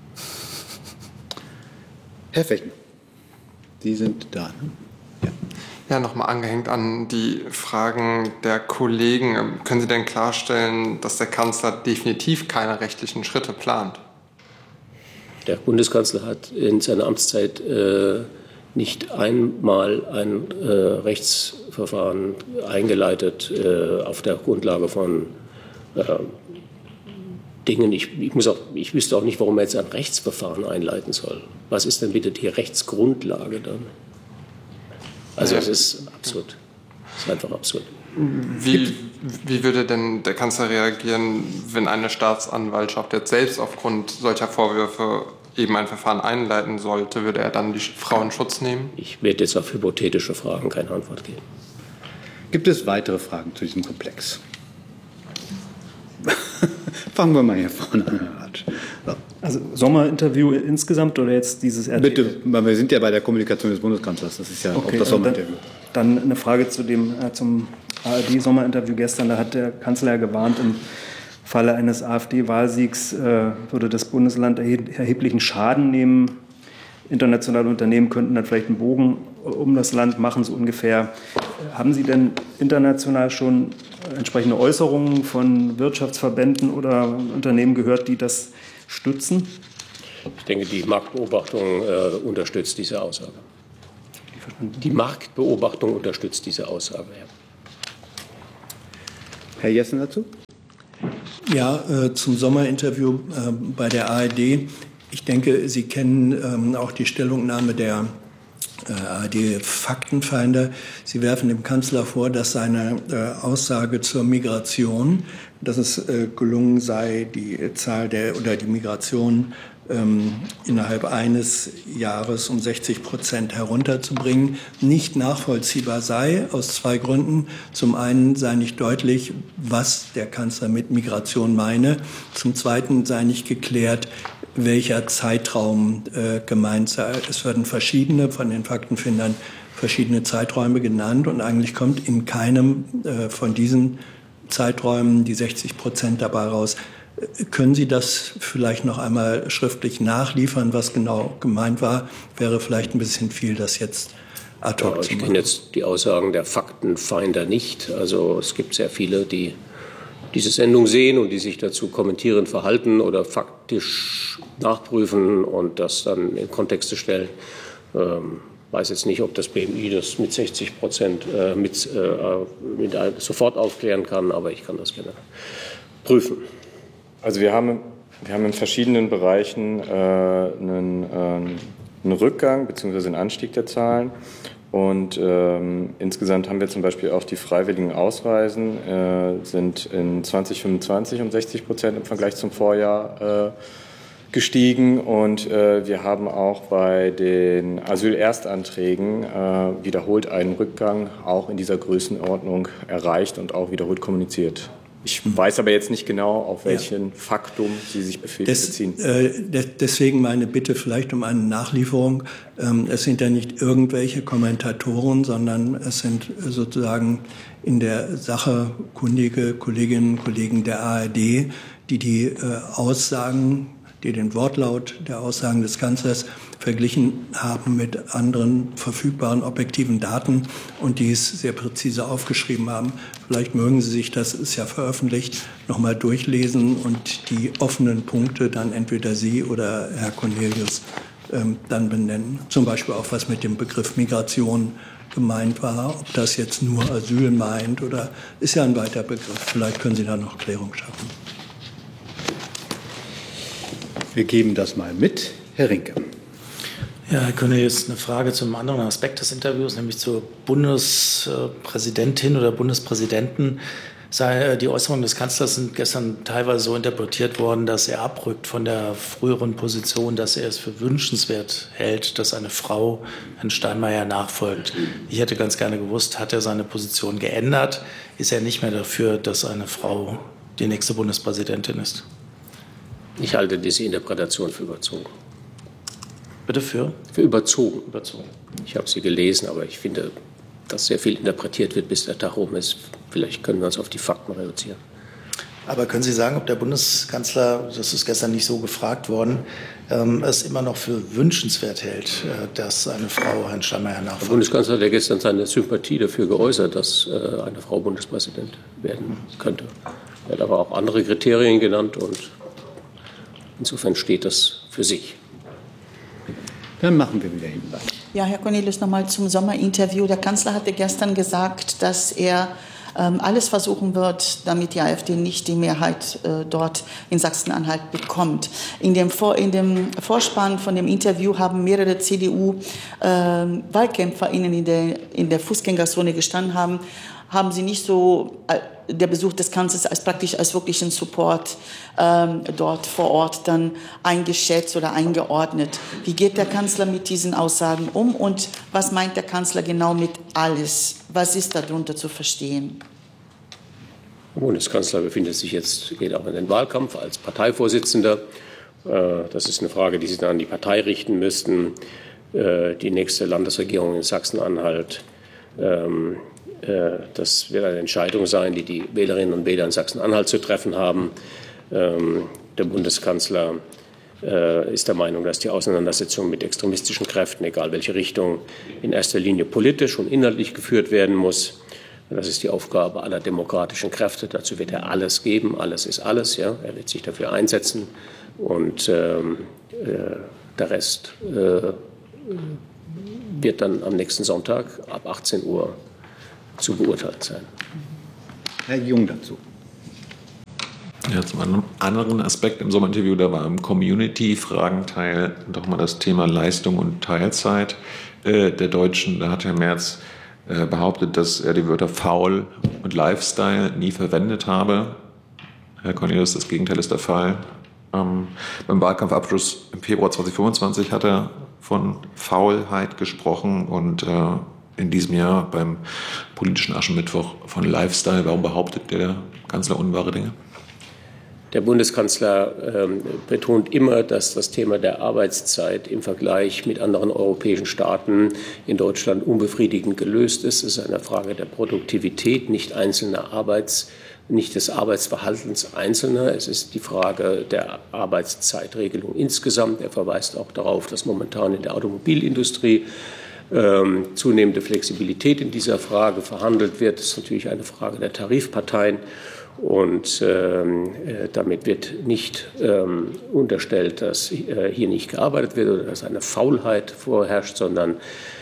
Herr Fechner, Sie sind da. Ne? Ja, ja nochmal angehängt an die Fragen der Kollegen. Können Sie denn klarstellen, dass der Kanzler definitiv keine rechtlichen Schritte plant? Der Bundeskanzler hat in seiner Amtszeit äh, nicht einmal ein äh, Rechtsverfahren eingeleitet äh, auf der Grundlage von äh, Dingen. Ich, ich, muss auch, ich wüsste auch nicht, warum er jetzt ein Rechtsverfahren einleiten soll. Was ist denn bitte die Rechtsgrundlage dann? Also es ist absurd. Es ist einfach absurd. Wie, wie würde denn der Kanzler reagieren, wenn eine Staatsanwaltschaft jetzt selbst aufgrund solcher Vorwürfe eben ein Verfahren einleiten sollte? Würde er dann die Frau in Schutz nehmen? Ich werde jetzt auf hypothetische Fragen keine Antwort geben. Gibt es weitere Fragen zu diesem Komplex? Fangen wir mal hier vorne an, Herr Ratsch. So. Also Sommerinterview insgesamt oder jetzt dieses R T L? Bitte, weil wir sind ja bei der Kommunikation des Bundeskanzlers. Das ist ja okay, auch das Sommerinterview. Dann, dann eine Frage zu dem, äh, zum A R D-Sommerinterview gestern. Da hat der Kanzler ja gewarnt, im Falle eines AfD-Wahlsiegs äh, würde das Bundesland erheblichen Schaden nehmen. Internationale Unternehmen könnten dann vielleicht einen Bogen um das Land machen, so ungefähr. Haben Sie denn international schon entsprechende Äußerungen von Wirtschaftsverbänden oder Unternehmen gehört, die das stützen? Ich denke, die Marktbeobachtung äh, unterstützt diese Aussage. Die Marktbeobachtung unterstützt diese Aussage. Ja. Herr Jessen dazu? Ja, äh, zum Sommerinterview äh, bei der A R D. Ich denke, Sie kennen ähm, auch die Stellungnahme der äh, A R D-Faktenfinder. Sie werfen dem Kanzler vor, dass seine äh, Aussage zur Migration, dass es äh, gelungen sei, die Zahl der oder die Migration ähm, innerhalb eines Jahres um sechzig Prozent herunterzubringen, nicht nachvollziehbar sei, aus zwei Gründen. Zum einen sei nicht deutlich, was der Kanzler mit Migration meine. Zum zweiten sei nicht geklärt, welcher Zeitraum äh, gemeint sei. Es werden verschiedene, von den Faktenfindern, verschiedene Zeiträume genannt und eigentlich kommt in keinem äh, von diesen Zeiträumen die sechzig Prozent dabei raus. Können Sie das vielleicht noch einmal schriftlich nachliefern, was genau gemeint war? Wäre vielleicht ein bisschen viel, das jetzt ad hoc ja, zu machen. Ich kenne jetzt die Aussagen der Faktenfinder nicht. Also es gibt sehr viele, die diese Sendung sehen und die sich dazu kommentierend verhalten oder faktisch nachprüfen und das dann in Kontexte stellen. Ähm, weiß jetzt nicht, ob das B M I das mit sechzig Prozent äh, mit, äh, mit ein, sofort aufklären kann, aber ich kann das gerne prüfen. Also wir haben, wir haben in verschiedenen Bereichen äh, einen, äh, einen Rückgang bzw. einen Anstieg der Zahlen. Und ähm, insgesamt haben wir zum Beispiel auch die freiwilligen Ausreisen, äh, sind in zwanzig fünfundzwanzig um sechzig Prozent im Vergleich zum Vorjahr äh, gestiegen. Und äh, wir haben auch bei den Asylerstanträgen äh, wiederholt einen Rückgang auch in dieser Größenordnung erreicht und auch wiederholt kommuniziert. Ich weiß aber jetzt nicht genau, auf welchen ja. Faktum Sie sich beziehen. Des, äh, deswegen meine Bitte vielleicht um eine Nachlieferung. Ähm, es sind ja nicht irgendwelche Kommentatoren, sondern es sind sozusagen in der Sache kundige Kolleginnen und Kollegen der A R D, die die äh, Aussagen, die den Wortlaut der Aussagen des Kanzlers verglichen haben mit anderen verfügbaren objektiven Daten und die es sehr präzise aufgeschrieben haben. Vielleicht mögen Sie sich, das ist ja veröffentlicht, nochmal durchlesen und die offenen Punkte dann entweder Sie oder Herr Cornelius ähm, dann benennen. Zum Beispiel auch, was mit dem Begriff Migration gemeint war, ob das jetzt nur Asyl meint oder ist ja ein weiter Begriff. Vielleicht können Sie da noch Klärung schaffen. Wir geben das mal mit. Herr Rinke. Ja, Herr Cornelius, eine Frage zum anderen Aspekt des Interviews, nämlich zur Bundespräsidentin oder Bundespräsidenten. Die Äußerungen des Kanzlers sind gestern teilweise so interpretiert worden, dass er abrückt von der früheren Position, dass er es für wünschenswert hält, dass eine Frau Herrn Steinmeier nachfolgt. Ich hätte ganz gerne gewusst, hat er seine Position geändert? Ist er nicht mehr dafür, dass eine Frau die nächste Bundespräsidentin ist? Ich halte diese Interpretation für überzogen. Bitte für? Für überzogen. Überzogen. Ich habe sie gelesen, aber ich finde, dass sehr viel interpretiert wird, bis der Tag rum ist. Vielleicht können wir uns auf die Fakten reduzieren. Aber können Sie sagen, ob der Bundeskanzler, das ist gestern nicht so gefragt worden, ähm, es immer noch für wünschenswert hält, äh, dass eine Frau Herrn Steinmeier nachfolgt? Der Bundeskanzler hat ja gestern seine Sympathie dafür geäußert, dass äh, eine Frau Bundespräsident werden könnte. Er hat aber auch andere Kriterien genannt und insofern steht das für sich. Dann machen wir wieder hinten weiter. Ja, Herr Cornelius, nochmal zum Sommerinterview. Der Kanzler hatte gestern gesagt, dass er ähm, alles versuchen wird, damit die AfD nicht die Mehrheit äh, dort in Sachsen-Anhalt bekommt. In dem, Vor in dem Vorspann von dem Interview haben mehrere C D U-WahlkämpferInnen äh, in der, in der Fußgängerzone gestanden, haben, haben sie nicht so äh, der Besuch des Kanzlers als praktisch als wirklichen Support ähm, dort vor Ort dann eingeschätzt oder eingeordnet. Wie geht der Kanzler mit diesen Aussagen um und was meint der Kanzler genau mit alles? Was ist darunter zu verstehen? Der Bundeskanzler befindet sich jetzt, geht auch in den Wahlkampf als Parteivorsitzender. Das ist eine Frage, die Sie dann an die Partei richten müssten. Die nächste Landesregierung in Sachsen-Anhalt, das wird eine Entscheidung sein, die die Wählerinnen und Wähler in Sachsen-Anhalt zu treffen haben. Der Bundeskanzler äh, ist der Meinung, dass die Auseinandersetzung mit extremistischen Kräften, egal welche Richtung, in erster Linie politisch und inhaltlich geführt werden muss. Das ist die Aufgabe aller demokratischen Kräfte. Dazu wird er alles geben. Alles ist alles. Ja? Er wird sich dafür einsetzen. Und ähm, äh, der Rest äh, wird dann am nächsten Sonntag ab achtzehn Uhr zu beurteilen sein. Herr Jung dazu. Ja, zum anderen Aspekt im Sommerinterview, da war im Community-Fragenteil doch mal das Thema Leistung und Teilzeit äh, der Deutschen. Da hat Herr Merz äh, behauptet, dass er die Wörter faul und Lifestyle nie verwendet habe. Herr Cornelius, das Gegenteil ist der Fall. Ähm, beim Wahlkampfabschluss im Februar zweitausendfünfundzwanzig hat er von Faulheit gesprochen und äh, in diesem Jahr beim politischen Aschermittwoch von Lifestyle. Warum behauptet der Kanzler unwahre Dinge? Der Bundeskanzler ähm, betont immer, dass das Thema der Arbeitszeit im Vergleich mit anderen europäischen Staaten in Deutschland unbefriedigend gelöst ist. Es ist eine Frage der Produktivität, nicht einzelner Arbeits, nicht des Arbeitsverhaltens Einzelner. Es ist die Frage der Arbeitszeitregelung insgesamt. Er verweist auch darauf, dass momentan in der Automobilindustrie ähm, zunehmende Flexibilität in dieser Frage verhandelt wird. Das ist natürlich eine Frage der Tarifparteien. Und ähm, äh, damit wird nicht ähm, unterstellt, dass äh, hier nicht gearbeitet wird oder dass eine Faulheit vorherrscht, sondern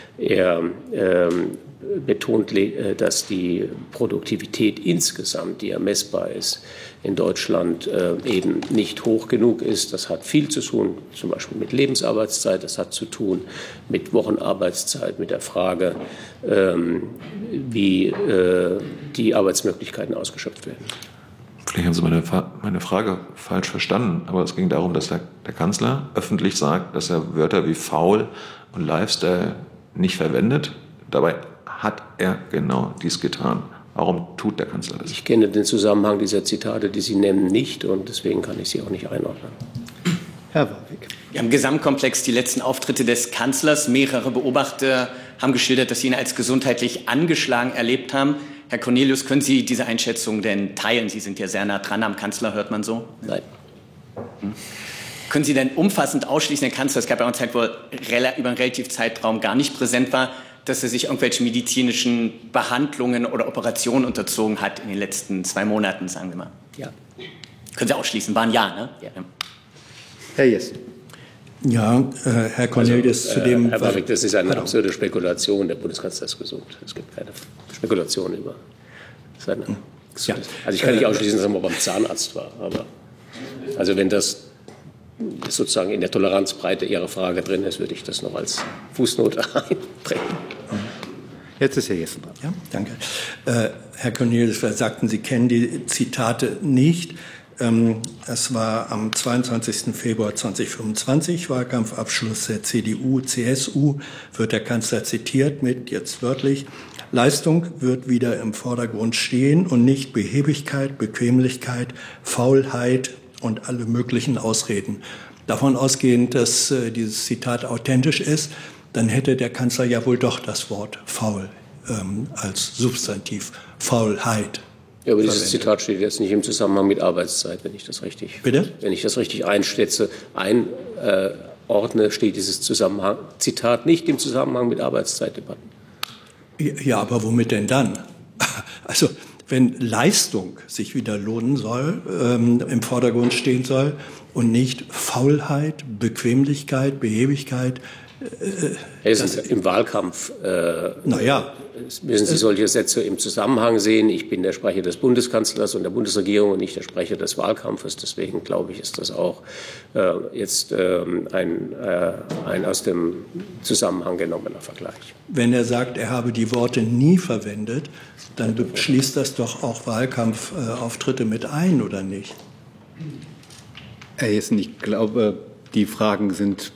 er ähm, betont, äh, dass die Produktivität insgesamt, die ermessbar ist, in Deutschland äh, eben nicht hoch genug ist. Das hat viel zu tun, zum Beispiel mit Lebensarbeitszeit, das hat zu tun mit Wochenarbeitszeit, mit der Frage, ähm, wie äh, die Arbeitsmöglichkeiten ausgeschöpft werden. Vielleicht haben Sie meine, meine Frage falsch verstanden, aber es ging darum, dass der, der Kanzler öffentlich sagt, dass er Wörter wie faul und Lifestyle nicht verwendet. Dabei hat er genau dies getan. Warum tut der Kanzler das? Ich kenne den Zusammenhang dieser Zitate, die Sie nennen, nicht und deswegen kann ich sie auch nicht einordnen. Herr Warwick. Ja, im Gesamtkomplex die letzten Auftritte des Kanzlers. Mehrere Beobachter haben geschildert, dass sie ihn als gesundheitlich angeschlagen erlebt haben. Herr Cornelius, können Sie diese Einschätzung denn teilen? Sie sind ja sehr nah dran am Kanzler, hört man so? Nein. Hm. Können Sie denn umfassend ausschließen, Herr Kanzler, es gab ja auch eine Zeit, wo er über einen relativen Zeitraum gar nicht präsent war, dass er sich irgendwelchen medizinischen Behandlungen oder Operationen unterzogen hat in den letzten zwei Monaten, sagen wir mal? Ja. Können Sie ausschließen, war ein Ja, ne? Ja. Herr Jessen. Ja, äh, Herr Cornelius, also, zu dem... Äh, Herr Warwick, das ist eine absurde Spekulation. Der Bundeskanzler ist gesund. Es gibt keine Spekulation über seine... Ja. Also ich kann nicht ausschließen, dass er mal beim Zahnarzt war. Aber also wenn das sozusagen in der Toleranzbreite Ihrer Frage drin ist, würde ich das noch als Fußnote einbringen. Jetzt ist Herr Jessen dran. Ja, danke. Äh, Herr Cornelius, vielleicht sagten Sie, kennen die Zitate nicht. Ähm, es war am zweiundzwanzigsten Februar zweitausendfünfundzwanzig, Wahlkampfabschluss der C D U, C S U, wird der Kanzler zitiert mit, jetzt wörtlich, Leistung wird wieder im Vordergrund stehen und nicht Behebigkeit, Bequemlichkeit, Faulheit und alle möglichen Ausreden. Davon ausgehend, dass äh, dieses Zitat authentisch ist, dann hätte der Kanzler ja wohl doch das Wort faul ähm, als Substantiv, Faulheit. Ja, aber dieses Zitat steht jetzt nicht im Zusammenhang mit Arbeitszeit, wenn ich das richtig, Bitte? Wenn ich das richtig einschätze, einordne, steht dieses Zusammenhang, Zitat nicht im Zusammenhang mit Arbeitszeitdebatten. Ja, aber womit denn dann? Also wenn Leistung sich wieder lohnen soll, ähm, im Vordergrund stehen soll und nicht Faulheit, Bequemlichkeit, Behebigkeit. Äh, das Im Wahlkampf äh, naja, müssen Sie solche Sätze im Zusammenhang sehen. Ich bin der Sprecher des Bundeskanzlers und der Bundesregierung und nicht der Sprecher des Wahlkampfes. Deswegen glaube ich, ist das auch äh, jetzt äh, ein, äh, ein aus dem Zusammenhang genommener Vergleich. Wenn er sagt, er habe die Worte nie verwendet, dann schließt das doch auch Wahlkampfauftritte mit ein, oder nicht? Herr Jessen, ich glaube, die Fragen sind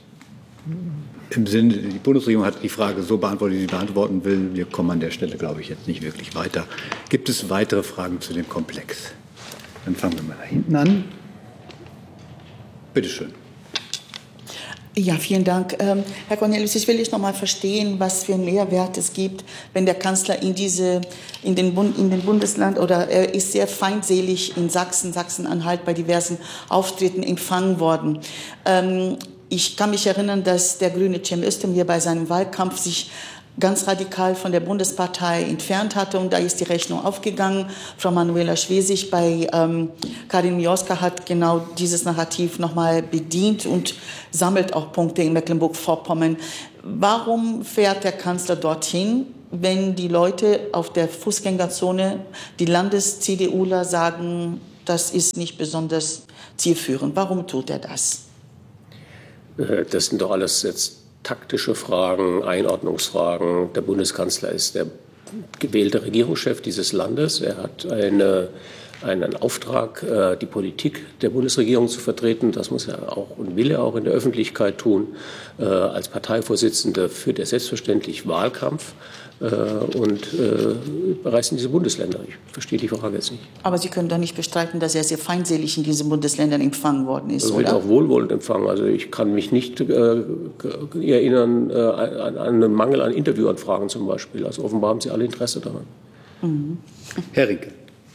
im Sinne, die Bundesregierung hat die Frage so beantwortet, wie sie beantworten will. Wir kommen an der Stelle, glaube ich, jetzt nicht wirklich weiter. Gibt es weitere Fragen zu dem Komplex? Dann fangen wir mal da hinten an. Bitte schön. Ja, vielen Dank. Ähm, Herr Cornelius, ich will jetzt noch mal verstehen, was für einen Mehrwert es gibt, wenn der Kanzler in, diese, in, den, Bund, in den Bundesland, oder er ist sehr feindselig in Sachsen, Sachsen-Anhalt bei diversen Auftritten empfangen worden. Ähm, ich kann mich erinnern, dass der grüne Cem Özdemir bei seinem Wahlkampf sich ganz radikal von der Bundespartei entfernt hatte, und da ist die Rechnung aufgegangen. Frau Manuela Schwesig bei ähm, Karin Mioska hat genau dieses Narrativ nochmal bedient und sammelt auch Punkte in Mecklenburg-Vorpommern. Warum fährt der Kanzler dorthin, wenn die Leute auf der Fußgängerzone, die Landes-CDUler sagen, das ist nicht besonders zielführend? Warum tut er das? Das sind doch alles jetzt taktische Fragen, Einordnungsfragen. Der Bundeskanzler ist der gewählte Regierungschef dieses Landes. Er hat eine, einen Auftrag, die Politik der Bundesregierung zu vertreten. Das muss er auch und will er auch in der Öffentlichkeit tun. Als Parteivorsitzender führt er selbstverständlich Wahlkampf und bereist in diese Bundesländer. Ich verstehe die Frage jetzt nicht. Aber Sie können doch nicht bestreiten, dass er sehr feindselig in diesen Bundesländern empfangen worden ist, er oder? wird auch wohlwollend empfangen. Also ich kann mich nicht äh, erinnern äh, an, an einen Mangel an Interviewanfragen zum Beispiel. Also offenbar haben Sie alle Interesse daran. Mhm. Herr Rinke.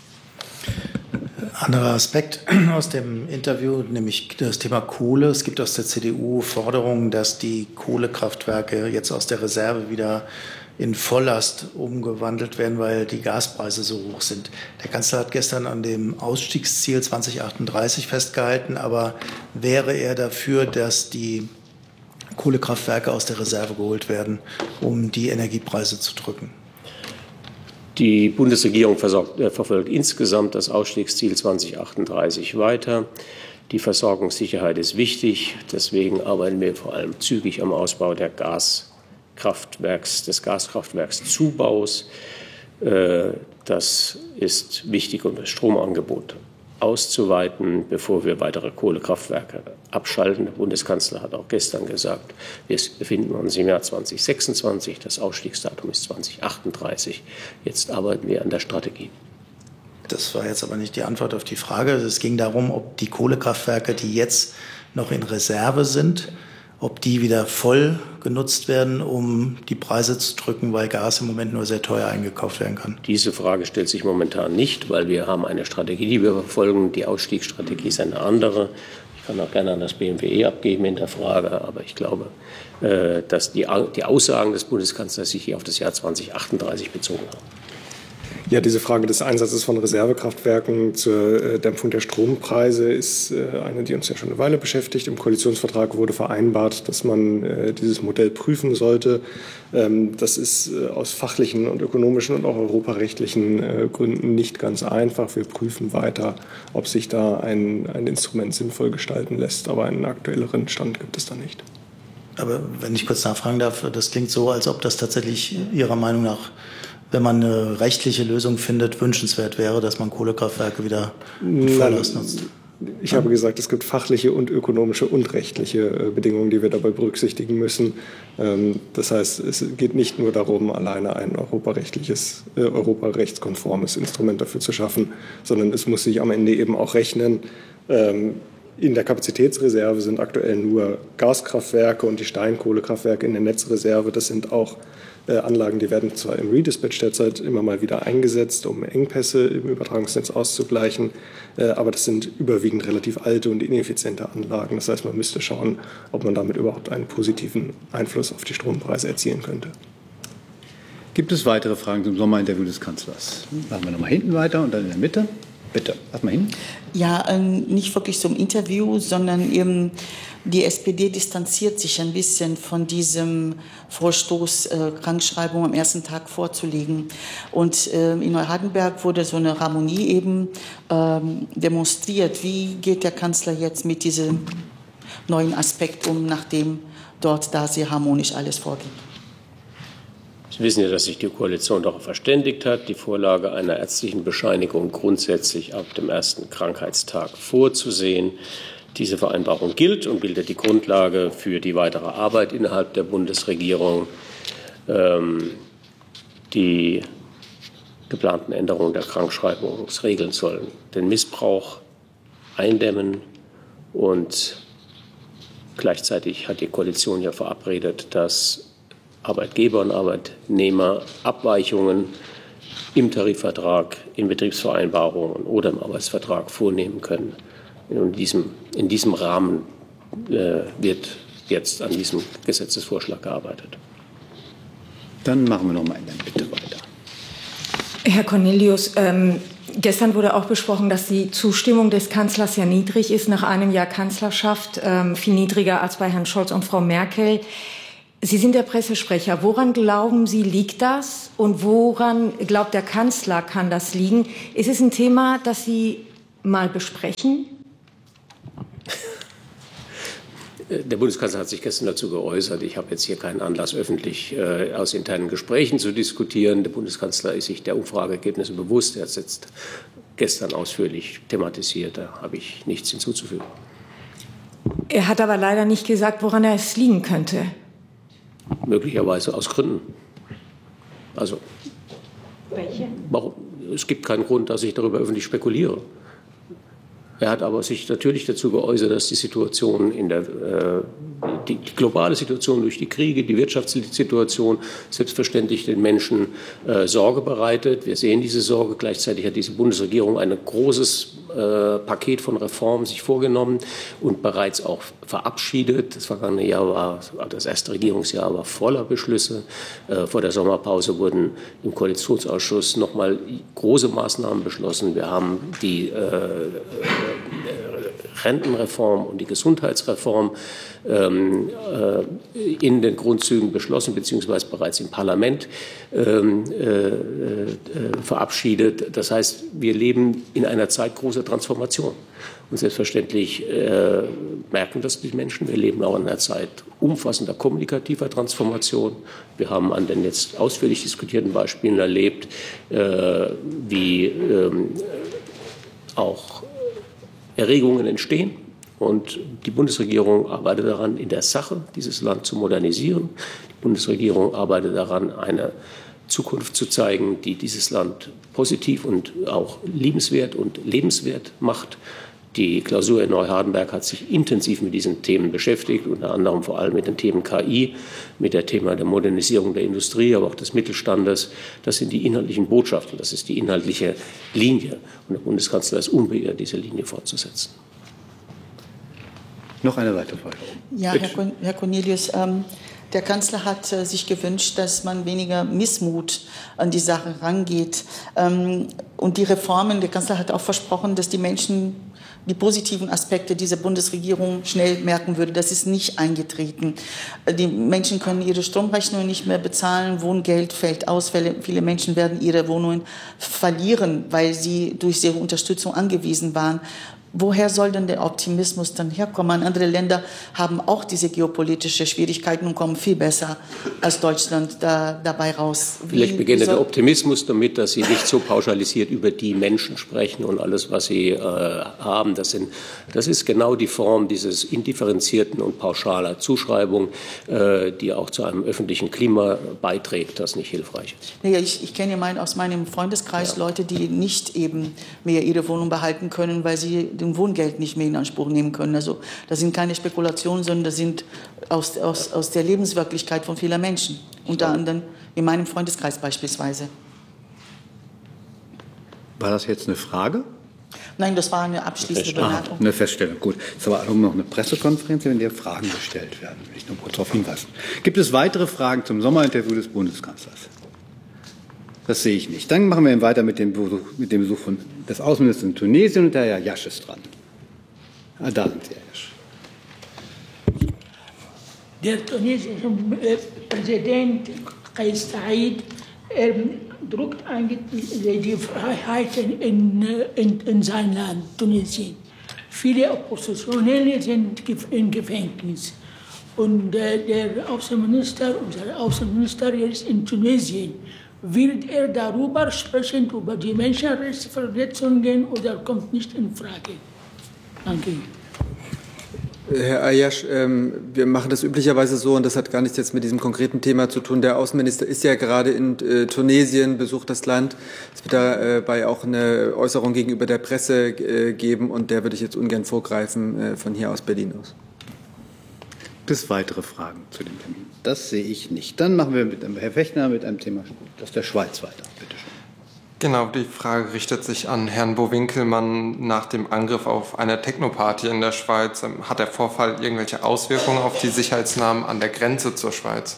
Anderer Aspekt aus dem Interview, nämlich das Thema Kohle. Es gibt aus der C D U Forderungen, dass die Kohlekraftwerke jetzt aus der Reserve wieder in Volllast umgewandelt werden, weil die Gaspreise so hoch sind. Der Kanzler hat gestern an dem Ausstiegsziel zwanzig achtunddreißig festgehalten, aber wäre er dafür, dass die Kohlekraftwerke aus der Reserve geholt werden, um die Energiepreise zu drücken? Die Bundesregierung versorgt, äh, verfolgt insgesamt das Ausstiegsziel zwanzig achtunddreißig weiter. Die Versorgungssicherheit ist wichtig. Deswegen arbeiten wir vor allem zügig am Ausbau der Gaskraftwerks, des Gaskraftwerkszubaus. Äh, das ist wichtig, um das Stromangebot auszuweiten, bevor wir weitere Kohlekraftwerke abschalten. Der Bundeskanzler hat auch gestern gesagt, wir befinden uns im Jahr zwanzig sechsundzwanzig, das Ausstiegsdatum ist zwanzig achtunddreißig. Jetzt arbeiten wir an der Strategie. Das war jetzt aber nicht die Antwort auf die Frage. Es ging darum, ob die Kohlekraftwerke, die jetzt noch in Reserve sind, ob die wieder voll genutzt werden, um die Preise zu drücken, weil Gas im Moment nur sehr teuer eingekauft werden kann. Diese Frage stellt sich momentan nicht, weil wir haben eine Strategie, die wir verfolgen. Die Ausstiegsstrategie ist eine andere. Ich kann auch gerne an das B M W E abgeben in der Frage, aber ich glaube, dass die Aussagen des Bundeskanzlers sich hier auf das Jahr zwanzig achtunddreißig bezogen haben. Ja, diese Frage des Einsatzes von Reservekraftwerken zur Dämpfung der Strompreise ist eine, die uns ja schon eine Weile beschäftigt. Im Koalitionsvertrag wurde vereinbart, dass man dieses Modell prüfen sollte. Das ist aus fachlichen und ökonomischen und auch europarechtlichen Gründen nicht ganz einfach. Wir prüfen weiter, ob sich da ein, ein Instrument sinnvoll gestalten lässt. Aber einen aktuelleren Stand gibt es da nicht. Aber wenn ich kurz nachfragen darf, das klingt so, als ob das tatsächlich Ihrer Meinung nach, wenn man eine rechtliche Lösung findet, wünschenswert wäre, dass man Kohlekraftwerke wieder Volllast nutzt. Ich habe gesagt, es gibt fachliche und ökonomische und rechtliche Bedingungen, die wir dabei berücksichtigen müssen. Das heißt, es geht nicht nur darum, alleine ein europarechtliches, äh, europarechtskonformes Instrument dafür zu schaffen, sondern es muss sich am Ende eben auch rechnen. In der Kapazitätsreserve sind aktuell nur Gaskraftwerke und die Steinkohlekraftwerke in der Netzreserve. Das sind auch äh, Anlagen, die werden zwar im Redispatch derzeit immer mal wieder eingesetzt, um Engpässe im Übertragungsnetz auszugleichen, äh, aber das sind überwiegend relativ alte und ineffiziente Anlagen. Das heißt, man müsste schauen, ob man damit überhaupt einen positiven Einfluss auf die Strompreise erzielen könnte. Gibt es weitere Fragen zum Sommerinterview des Kanzlers? Machen wir nochmal hinten weiter und dann in der Mitte. Bitte, lass mal hin. Ja, äh, nicht wirklich zum Interview, sondern eben die S P D distanziert sich ein bisschen von diesem Vorstoß, äh, Krankschreibung am ersten Tag vorzulegen. Und äh, in Neuhardenberg wurde so eine Harmonie eben äh, demonstriert. Wie geht der Kanzler jetzt mit diesem neuen Aspekt um, nachdem dort da sehr harmonisch alles vorgeht? Sie wissen ja, dass sich die Koalition darauf verständigt hat, die Vorlage einer ärztlichen Bescheinigung grundsätzlich ab dem ersten Krankheitstag vorzusehen. Diese Vereinbarung gilt und bildet die Grundlage für die weitere Arbeit innerhalb der Bundesregierung. Ähm, die geplanten Änderungen der Krankschreibungsregeln sollen den Missbrauch eindämmen und Gleichzeitig hat die Koalition ja verabredet, dass Arbeitgeber und Arbeitnehmer Abweichungen im Tarifvertrag, in Betriebsvereinbarungen oder im Arbeitsvertrag vornehmen können. In diesem, in diesem Rahmen äh, wird jetzt an diesem Gesetzesvorschlag gearbeitet. Dann machen wir noch mal eine Bitte weiter. Herr Cornelius, ähm, gestern wurde auch besprochen, dass die Zustimmung des Kanzlers ja niedrig ist nach einem Jahr Kanzlerschaft, ähm, viel niedriger als bei Herrn Scholz und Frau Merkel. Sie sind der Pressesprecher. Woran glauben Sie, liegt das? Und woran glaubt der Kanzler, kann das liegen? Ist es ein Thema, das Sie mal besprechen? Der Bundeskanzler hat sich gestern dazu geäußert. Ich habe jetzt hier keinen Anlass, öffentlich äh, aus internen Gesprächen zu diskutieren. Der Bundeskanzler ist sich der Umfrageergebnisse bewusst. Er hat es jetzt gestern ausführlich thematisiert. Da habe ich nichts hinzuzufügen. Er hat aber leider nicht gesagt, woran es liegen könnte. Möglicherweise aus Gründen. Also, welche? Warum? Es gibt keinen Grund, dass ich darüber öffentlich spekuliere. Er hat aber sich natürlich dazu geäußert, dass die Situation in der, äh, die, die globale Situation durch die Kriege, die wirtschaftliche Situation selbstverständlich den Menschen äh, Sorge bereitet. Wir sehen diese Sorge. Gleichzeitig hat diese Bundesregierung ein großes äh, Paket von Reformen sich vorgenommen und bereits auch verabschiedet. Das vergangene Jahr war, das erste Regierungsjahr war voller Beschlüsse. Äh, vor der Sommerpause wurden im Koalitionsausschuss noch mal große Maßnahmen beschlossen. Wir haben die äh, Rentenreform und die Gesundheitsreform ähm, äh, in den Grundzügen beschlossen bzw. bereits im Parlament ähm, äh, äh, verabschiedet. Das heißt, wir leben in einer Zeit großer Transformation. Und selbstverständlich äh, merken das die Menschen. Wir leben auch in einer Zeit umfassender kommunikativer Transformation. Wir haben an den jetzt ausführlich diskutierten Beispielen erlebt, äh, wie ähm, auch Erregungen entstehen. Und die Bundesregierung arbeitet daran, in der Sache dieses Land zu modernisieren. Die Bundesregierung arbeitet daran, eine Zukunft zu zeigen, die dieses Land positiv und auch liebenswert und lebenswert macht. Die Klausur in Neuhardenberg hat sich intensiv mit diesen Themen beschäftigt, unter anderem vor allem mit den Themen K I, mit dem Thema der Modernisierung der Industrie, aber auch des Mittelstandes. Das sind die inhaltlichen Botschaften, das ist die inhaltliche Linie. Und der Bundeskanzler ist unbeirrt, diese Linie fortzusetzen. Noch eine weitere Frage. Ja, Herr, Con Herr Cornelius, ähm, der Kanzler hat äh, sich gewünscht, dass man weniger Missmut an die Sache rangeht. Ähm, und die Reformen, der Kanzler hat auch versprochen, dass die Menschen die positiven Aspekte dieser Bundesregierung schnell merken würde. Das ist nicht eingetreten. Die Menschen können ihre Stromrechnungen nicht mehr bezahlen, Wohngeld fällt aus, viele Menschen werden ihre Wohnungen verlieren, weil sie durch ihre Unterstützung angewiesen waren. Woher soll denn der Optimismus dann herkommen? Andere Länder haben auch diese geopolitische Schwierigkeiten und kommen viel besser als Deutschland da, dabei raus. Wie, Vielleicht beginnt der Optimismus damit, dass Sie nicht so pauschalisiert über die Menschen sprechen und alles, was Sie äh, haben. Das, sind, das ist genau die Form dieses indifferenzierten und pauschaler Zuschreibung, äh, die auch zu einem öffentlichen Klima beiträgt, das nicht hilfreich ist. Naja, ich, ich kenne mein, aus meinem Freundeskreis ja. Leute, die nicht eben mehr ihre Wohnung behalten können, weil sie den Wohngeld nicht mehr in Anspruch nehmen können. Also das sind keine Spekulationen, sondern das sind aus, aus, aus der Lebenswirklichkeit von vielen Menschen. Unter anderem in meinem Freundeskreis beispielsweise. War das jetzt eine Frage? Nein, das war eine abschließende Bemerkung. Ah, eine Feststellung, gut. Es war aber noch eine Pressekonferenz, in der Fragen gestellt werden. Will ich nur kurz darauf hinweisen. Gibt es weitere Fragen zum Sommerinterview des Bundeskanzlers? Das sehe ich nicht. Dann machen wir weiter mit dem Besuch, mit dem Besuch von, des Außenministers in Tunesien und der Herr Jasch ist dran. Ah, da sind Sie, Herr Jasch. Der tunesische Präsident Kais Saied er drückt eigentlich die Freiheiten in, in, in sein Land, Tunesien. Viele Oppositionelle sind im Gefängnis. Und äh, der Außenminister, unser Außenminister ist in Tunesien. Wird er darüber sprechen, über die Menschenrechtsverletzungen, oder kommt nicht in Frage? Danke. Herr Ayash, ähm, wir machen das üblicherweise so, und das hat gar nichts jetzt mit diesem konkreten Thema zu tun. Der Außenminister ist ja gerade in äh, Tunesien, besucht das Land. Es wird dabei äh, auch eine Äußerung gegenüber der Presse äh, geben, und der würde ich jetzt ungern vorgreifen äh, von hier aus Berlin aus. Gibt es weitere Fragen zu dem Termin? Das sehe ich nicht. Dann machen wir mit Herrn Fechner mit einem Thema aus der Schweiz weiter. Bitte schön. Genau, die Frage richtet sich an Herrn Bo Winkelmann nach dem Angriff auf eine Technoparty in der Schweiz. Hat der Vorfall irgendwelche Auswirkungen auf die Sicherheitsnahmen an der Grenze zur Schweiz?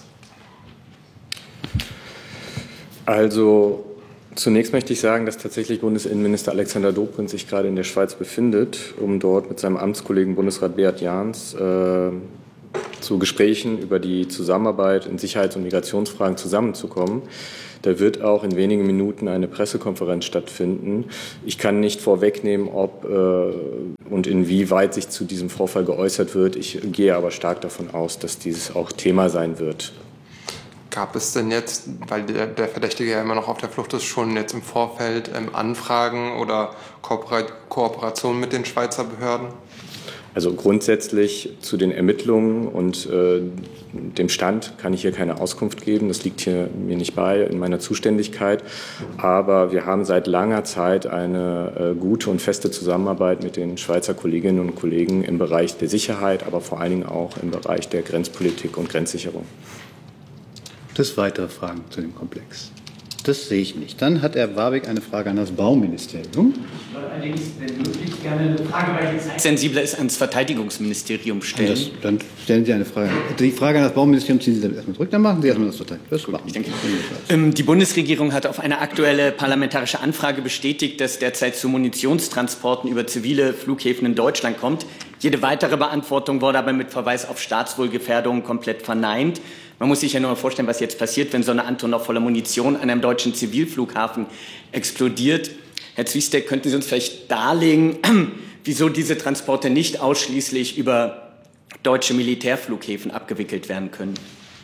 Also zunächst möchte ich sagen, dass tatsächlich Bundesinnenminister Alexander Dobrindt sich gerade in der Schweiz befindet, um dort mit seinem Amtskollegen Bundesrat Beat Jahns äh, zu Gesprächen über die Zusammenarbeit in Sicherheits- und Migrationsfragen zusammenzukommen. Da wird auch in wenigen Minuten eine Pressekonferenz stattfinden. Ich kann nicht vorwegnehmen, ob äh, und inwieweit sich zu diesem Vorfall geäußert wird. Ich gehe aber stark davon aus, dass dieses auch Thema sein wird. Gab es denn jetzt, weil der, der Verdächtige ja immer noch auf der Flucht ist, schon jetzt im Vorfeld ähm, Anfragen oder Kooper- Kooperationen mit den Schweizer Behörden? Also grundsätzlich zu den Ermittlungen und äh, dem Stand kann ich hier keine Auskunft geben. Das liegt hier mir nicht bei, in meiner Zuständigkeit. Aber wir haben seit langer Zeit eine äh, gute und feste Zusammenarbeit mit den Schweizer Kolleginnen und Kollegen im Bereich der Sicherheit, aber vor allen Dingen auch im Bereich der Grenzpolitik und Grenzsicherung. Gibt es weitere Fragen zu dem Komplex? Das sehe ich nicht. Dann hat Herr Warwick eine Frage an das Bauministerium. Ich wollte allerdings, wenn möglich, gerne eine Frage, weil die Zeit sensibler ist, ans Verteidigungsministerium stellen. Das, dann stellen Sie eine Frage. Die Frage an das Bauministerium ziehen Sie dann erstmal zurück, dann machen Sie erstmal das Verteidigungsministerium. Das machen. Ich denke, ähm, die Bundesregierung hat auf eine aktuelle parlamentarische Anfrage bestätigt, dass derzeit zu Munitionstransporten über zivile Flughäfen in Deutschland kommt. Jede weitere Beantwortung wurde aber mit Verweis auf Staatswohlgefährdung komplett verneint. Man muss sich ja nur mal vorstellen, was jetzt passiert, wenn so eine Antonov voller Munition an einem deutschen Zivilflughafen explodiert. Herr Zwiestek, könnten Sie uns vielleicht darlegen, wieso diese Transporte nicht ausschließlich über deutsche Militärflughäfen abgewickelt werden können?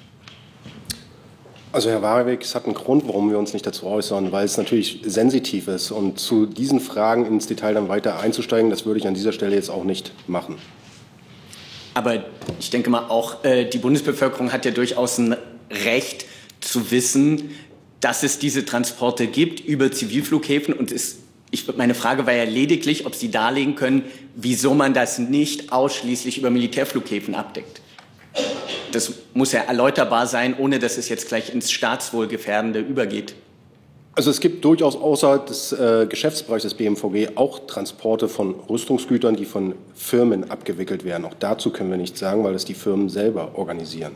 Also Herr Warwick, es hat einen Grund, warum wir uns nicht dazu äußern, weil es natürlich sensitiv ist. Und zu diesen Fragen ins Detail dann weiter einzusteigen, das würde ich an dieser Stelle jetzt auch nicht machen. Aber ich denke mal, auch äh, die Bundesbevölkerung hat ja durchaus ein Recht zu wissen, dass es diese Transporte gibt über Zivilflughäfen. Und es, ich, meine Frage war ja lediglich, ob Sie darlegen können, wieso man das nicht ausschließlich über Militärflughäfen abdeckt. Das muss ja erläuterbar sein, ohne dass es jetzt gleich ins Staatswohlgefährdende übergeht. Also es gibt durchaus außerhalb des äh, Geschäftsbereichs des B M V G auch Transporte von Rüstungsgütern, die von Firmen abgewickelt werden. Auch dazu können wir nichts sagen, weil das die Firmen selber organisieren.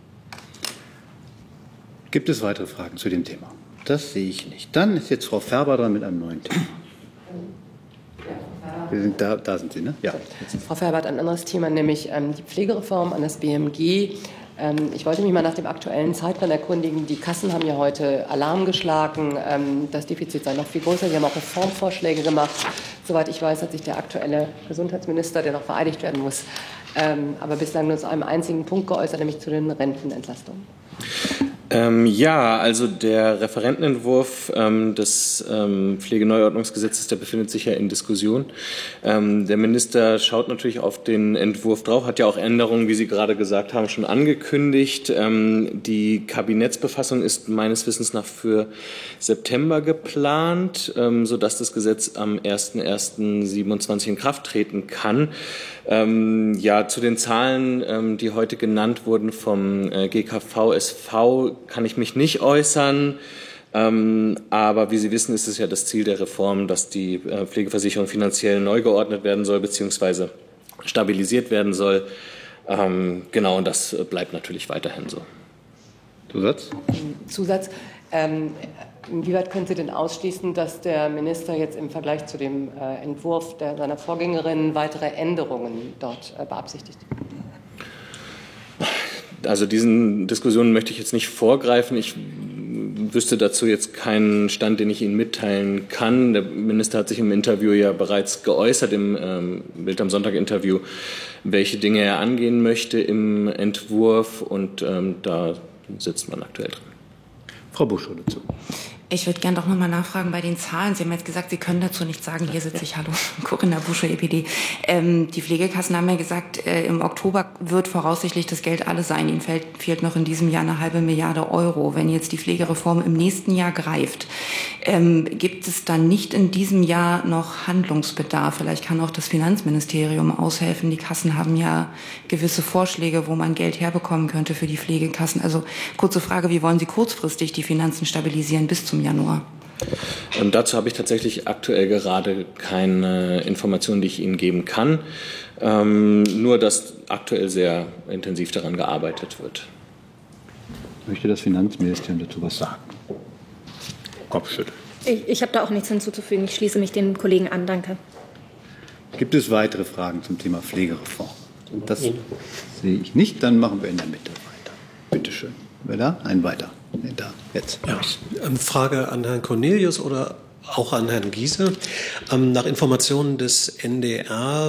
Gibt es weitere Fragen zu dem Thema? Das sehe ich nicht. Dann ist jetzt Frau Färber dran mit einem neuen Thema. Wir sind da, da sind Sie, ne? Ja. Frau Färber hat ein anderes Thema, nämlich ähm, die Pflegereform an das B M G. Ähm, ich wollte mich mal nach dem aktuellen Zeitplan erkundigen. Die Kassen haben ja heute Alarm geschlagen. Ähm, das Defizit sei noch viel größer. Sie haben auch Reformvorschläge gemacht. Soweit ich weiß, hat sich der aktuelle Gesundheitsminister, der noch vereidigt werden muss, ähm, aber bislang nur zu einem einzigen Punkt geäußert, nämlich zu den Rentenentlastungen. Ähm, ja, also der Referentenentwurf ähm, des ähm, Pflegeneuordnungsgesetzes, der befindet sich ja in Diskussion. Ähm, der Minister schaut natürlich auf den Entwurf drauf, hat ja auch Änderungen, wie Sie gerade gesagt haben, schon angekündigt. Ähm, die Kabinettsbefassung ist meines Wissens nach für September geplant, ähm, sodass das Gesetz am ersten ersten siebenundzwanzig in Kraft treten kann. Ähm, ja, zu den Zahlen, ähm, die heute genannt wurden vom äh, G K V S V, kann ich mich nicht äußern. Ähm, aber wie Sie wissen, ist es ja das Ziel der Reform, dass die äh, Pflegeversicherung finanziell neu geordnet werden soll bzw. stabilisiert werden soll. Ähm, genau, und das bleibt natürlich weiterhin so. Zusatz? Zusatz. Ähm, inwieweit können Sie denn ausschließen, dass der Minister jetzt im Vergleich zu dem äh, Entwurf der, seiner Vorgängerin weitere Änderungen dort äh, beabsichtigt? Also diesen Diskussionen möchte ich jetzt nicht vorgreifen. Ich wüsste dazu jetzt keinen Stand, den ich Ihnen mitteilen kann. Der Minister hat sich im Interview ja bereits geäußert, im ähm, Bild am Sonntag-Interview, welche Dinge er angehen möchte im Entwurf. Und ähm, da sitzt man aktuell drin. Frau Buschow dazu. Ich würde gerne doch noch mal nachfragen bei den Zahlen. Sie haben jetzt gesagt, Sie können dazu nichts sagen. Hier sitze ich, hallo, Corinna Busche, E P D. Ähm, die Pflegekassen haben ja gesagt, äh, im Oktober wird voraussichtlich das Geld alle sein. Ihnen fehlt, fehlt noch in diesem Jahr eine halbe Milliarde Euro. Wenn jetzt die Pflegereform im nächsten Jahr greift, ähm, gibt es dann nicht in diesem Jahr noch Handlungsbedarf? Vielleicht kann auch das Finanzministerium aushelfen. Die Kassen haben ja gewisse Vorschläge, wo man Geld herbekommen könnte für die Pflegekassen. Also kurze Frage, wie wollen Sie kurzfristig die Finanzen stabilisieren bis zum Januar? Ähm, dazu habe ich tatsächlich aktuell gerade keine Informationen, die ich Ihnen geben kann. Ähm, nur, dass aktuell sehr intensiv daran gearbeitet wird. Möchte das Finanzministerium dazu was sagen? Kopfschütteln. Ich, ich habe da auch nichts hinzuzufügen. Ich schließe mich den Kollegen an. Danke. Gibt es weitere Fragen zum Thema Pflegereform? Das sehe ich nicht. Dann machen wir in der Mitte weiter. Bitte schön. Wer da? Ein weiter. Nee, da, jetzt. Ja, Frage an Herrn Cornelius oder auch an Herrn Giese. Ähm, nach Informationen des N D R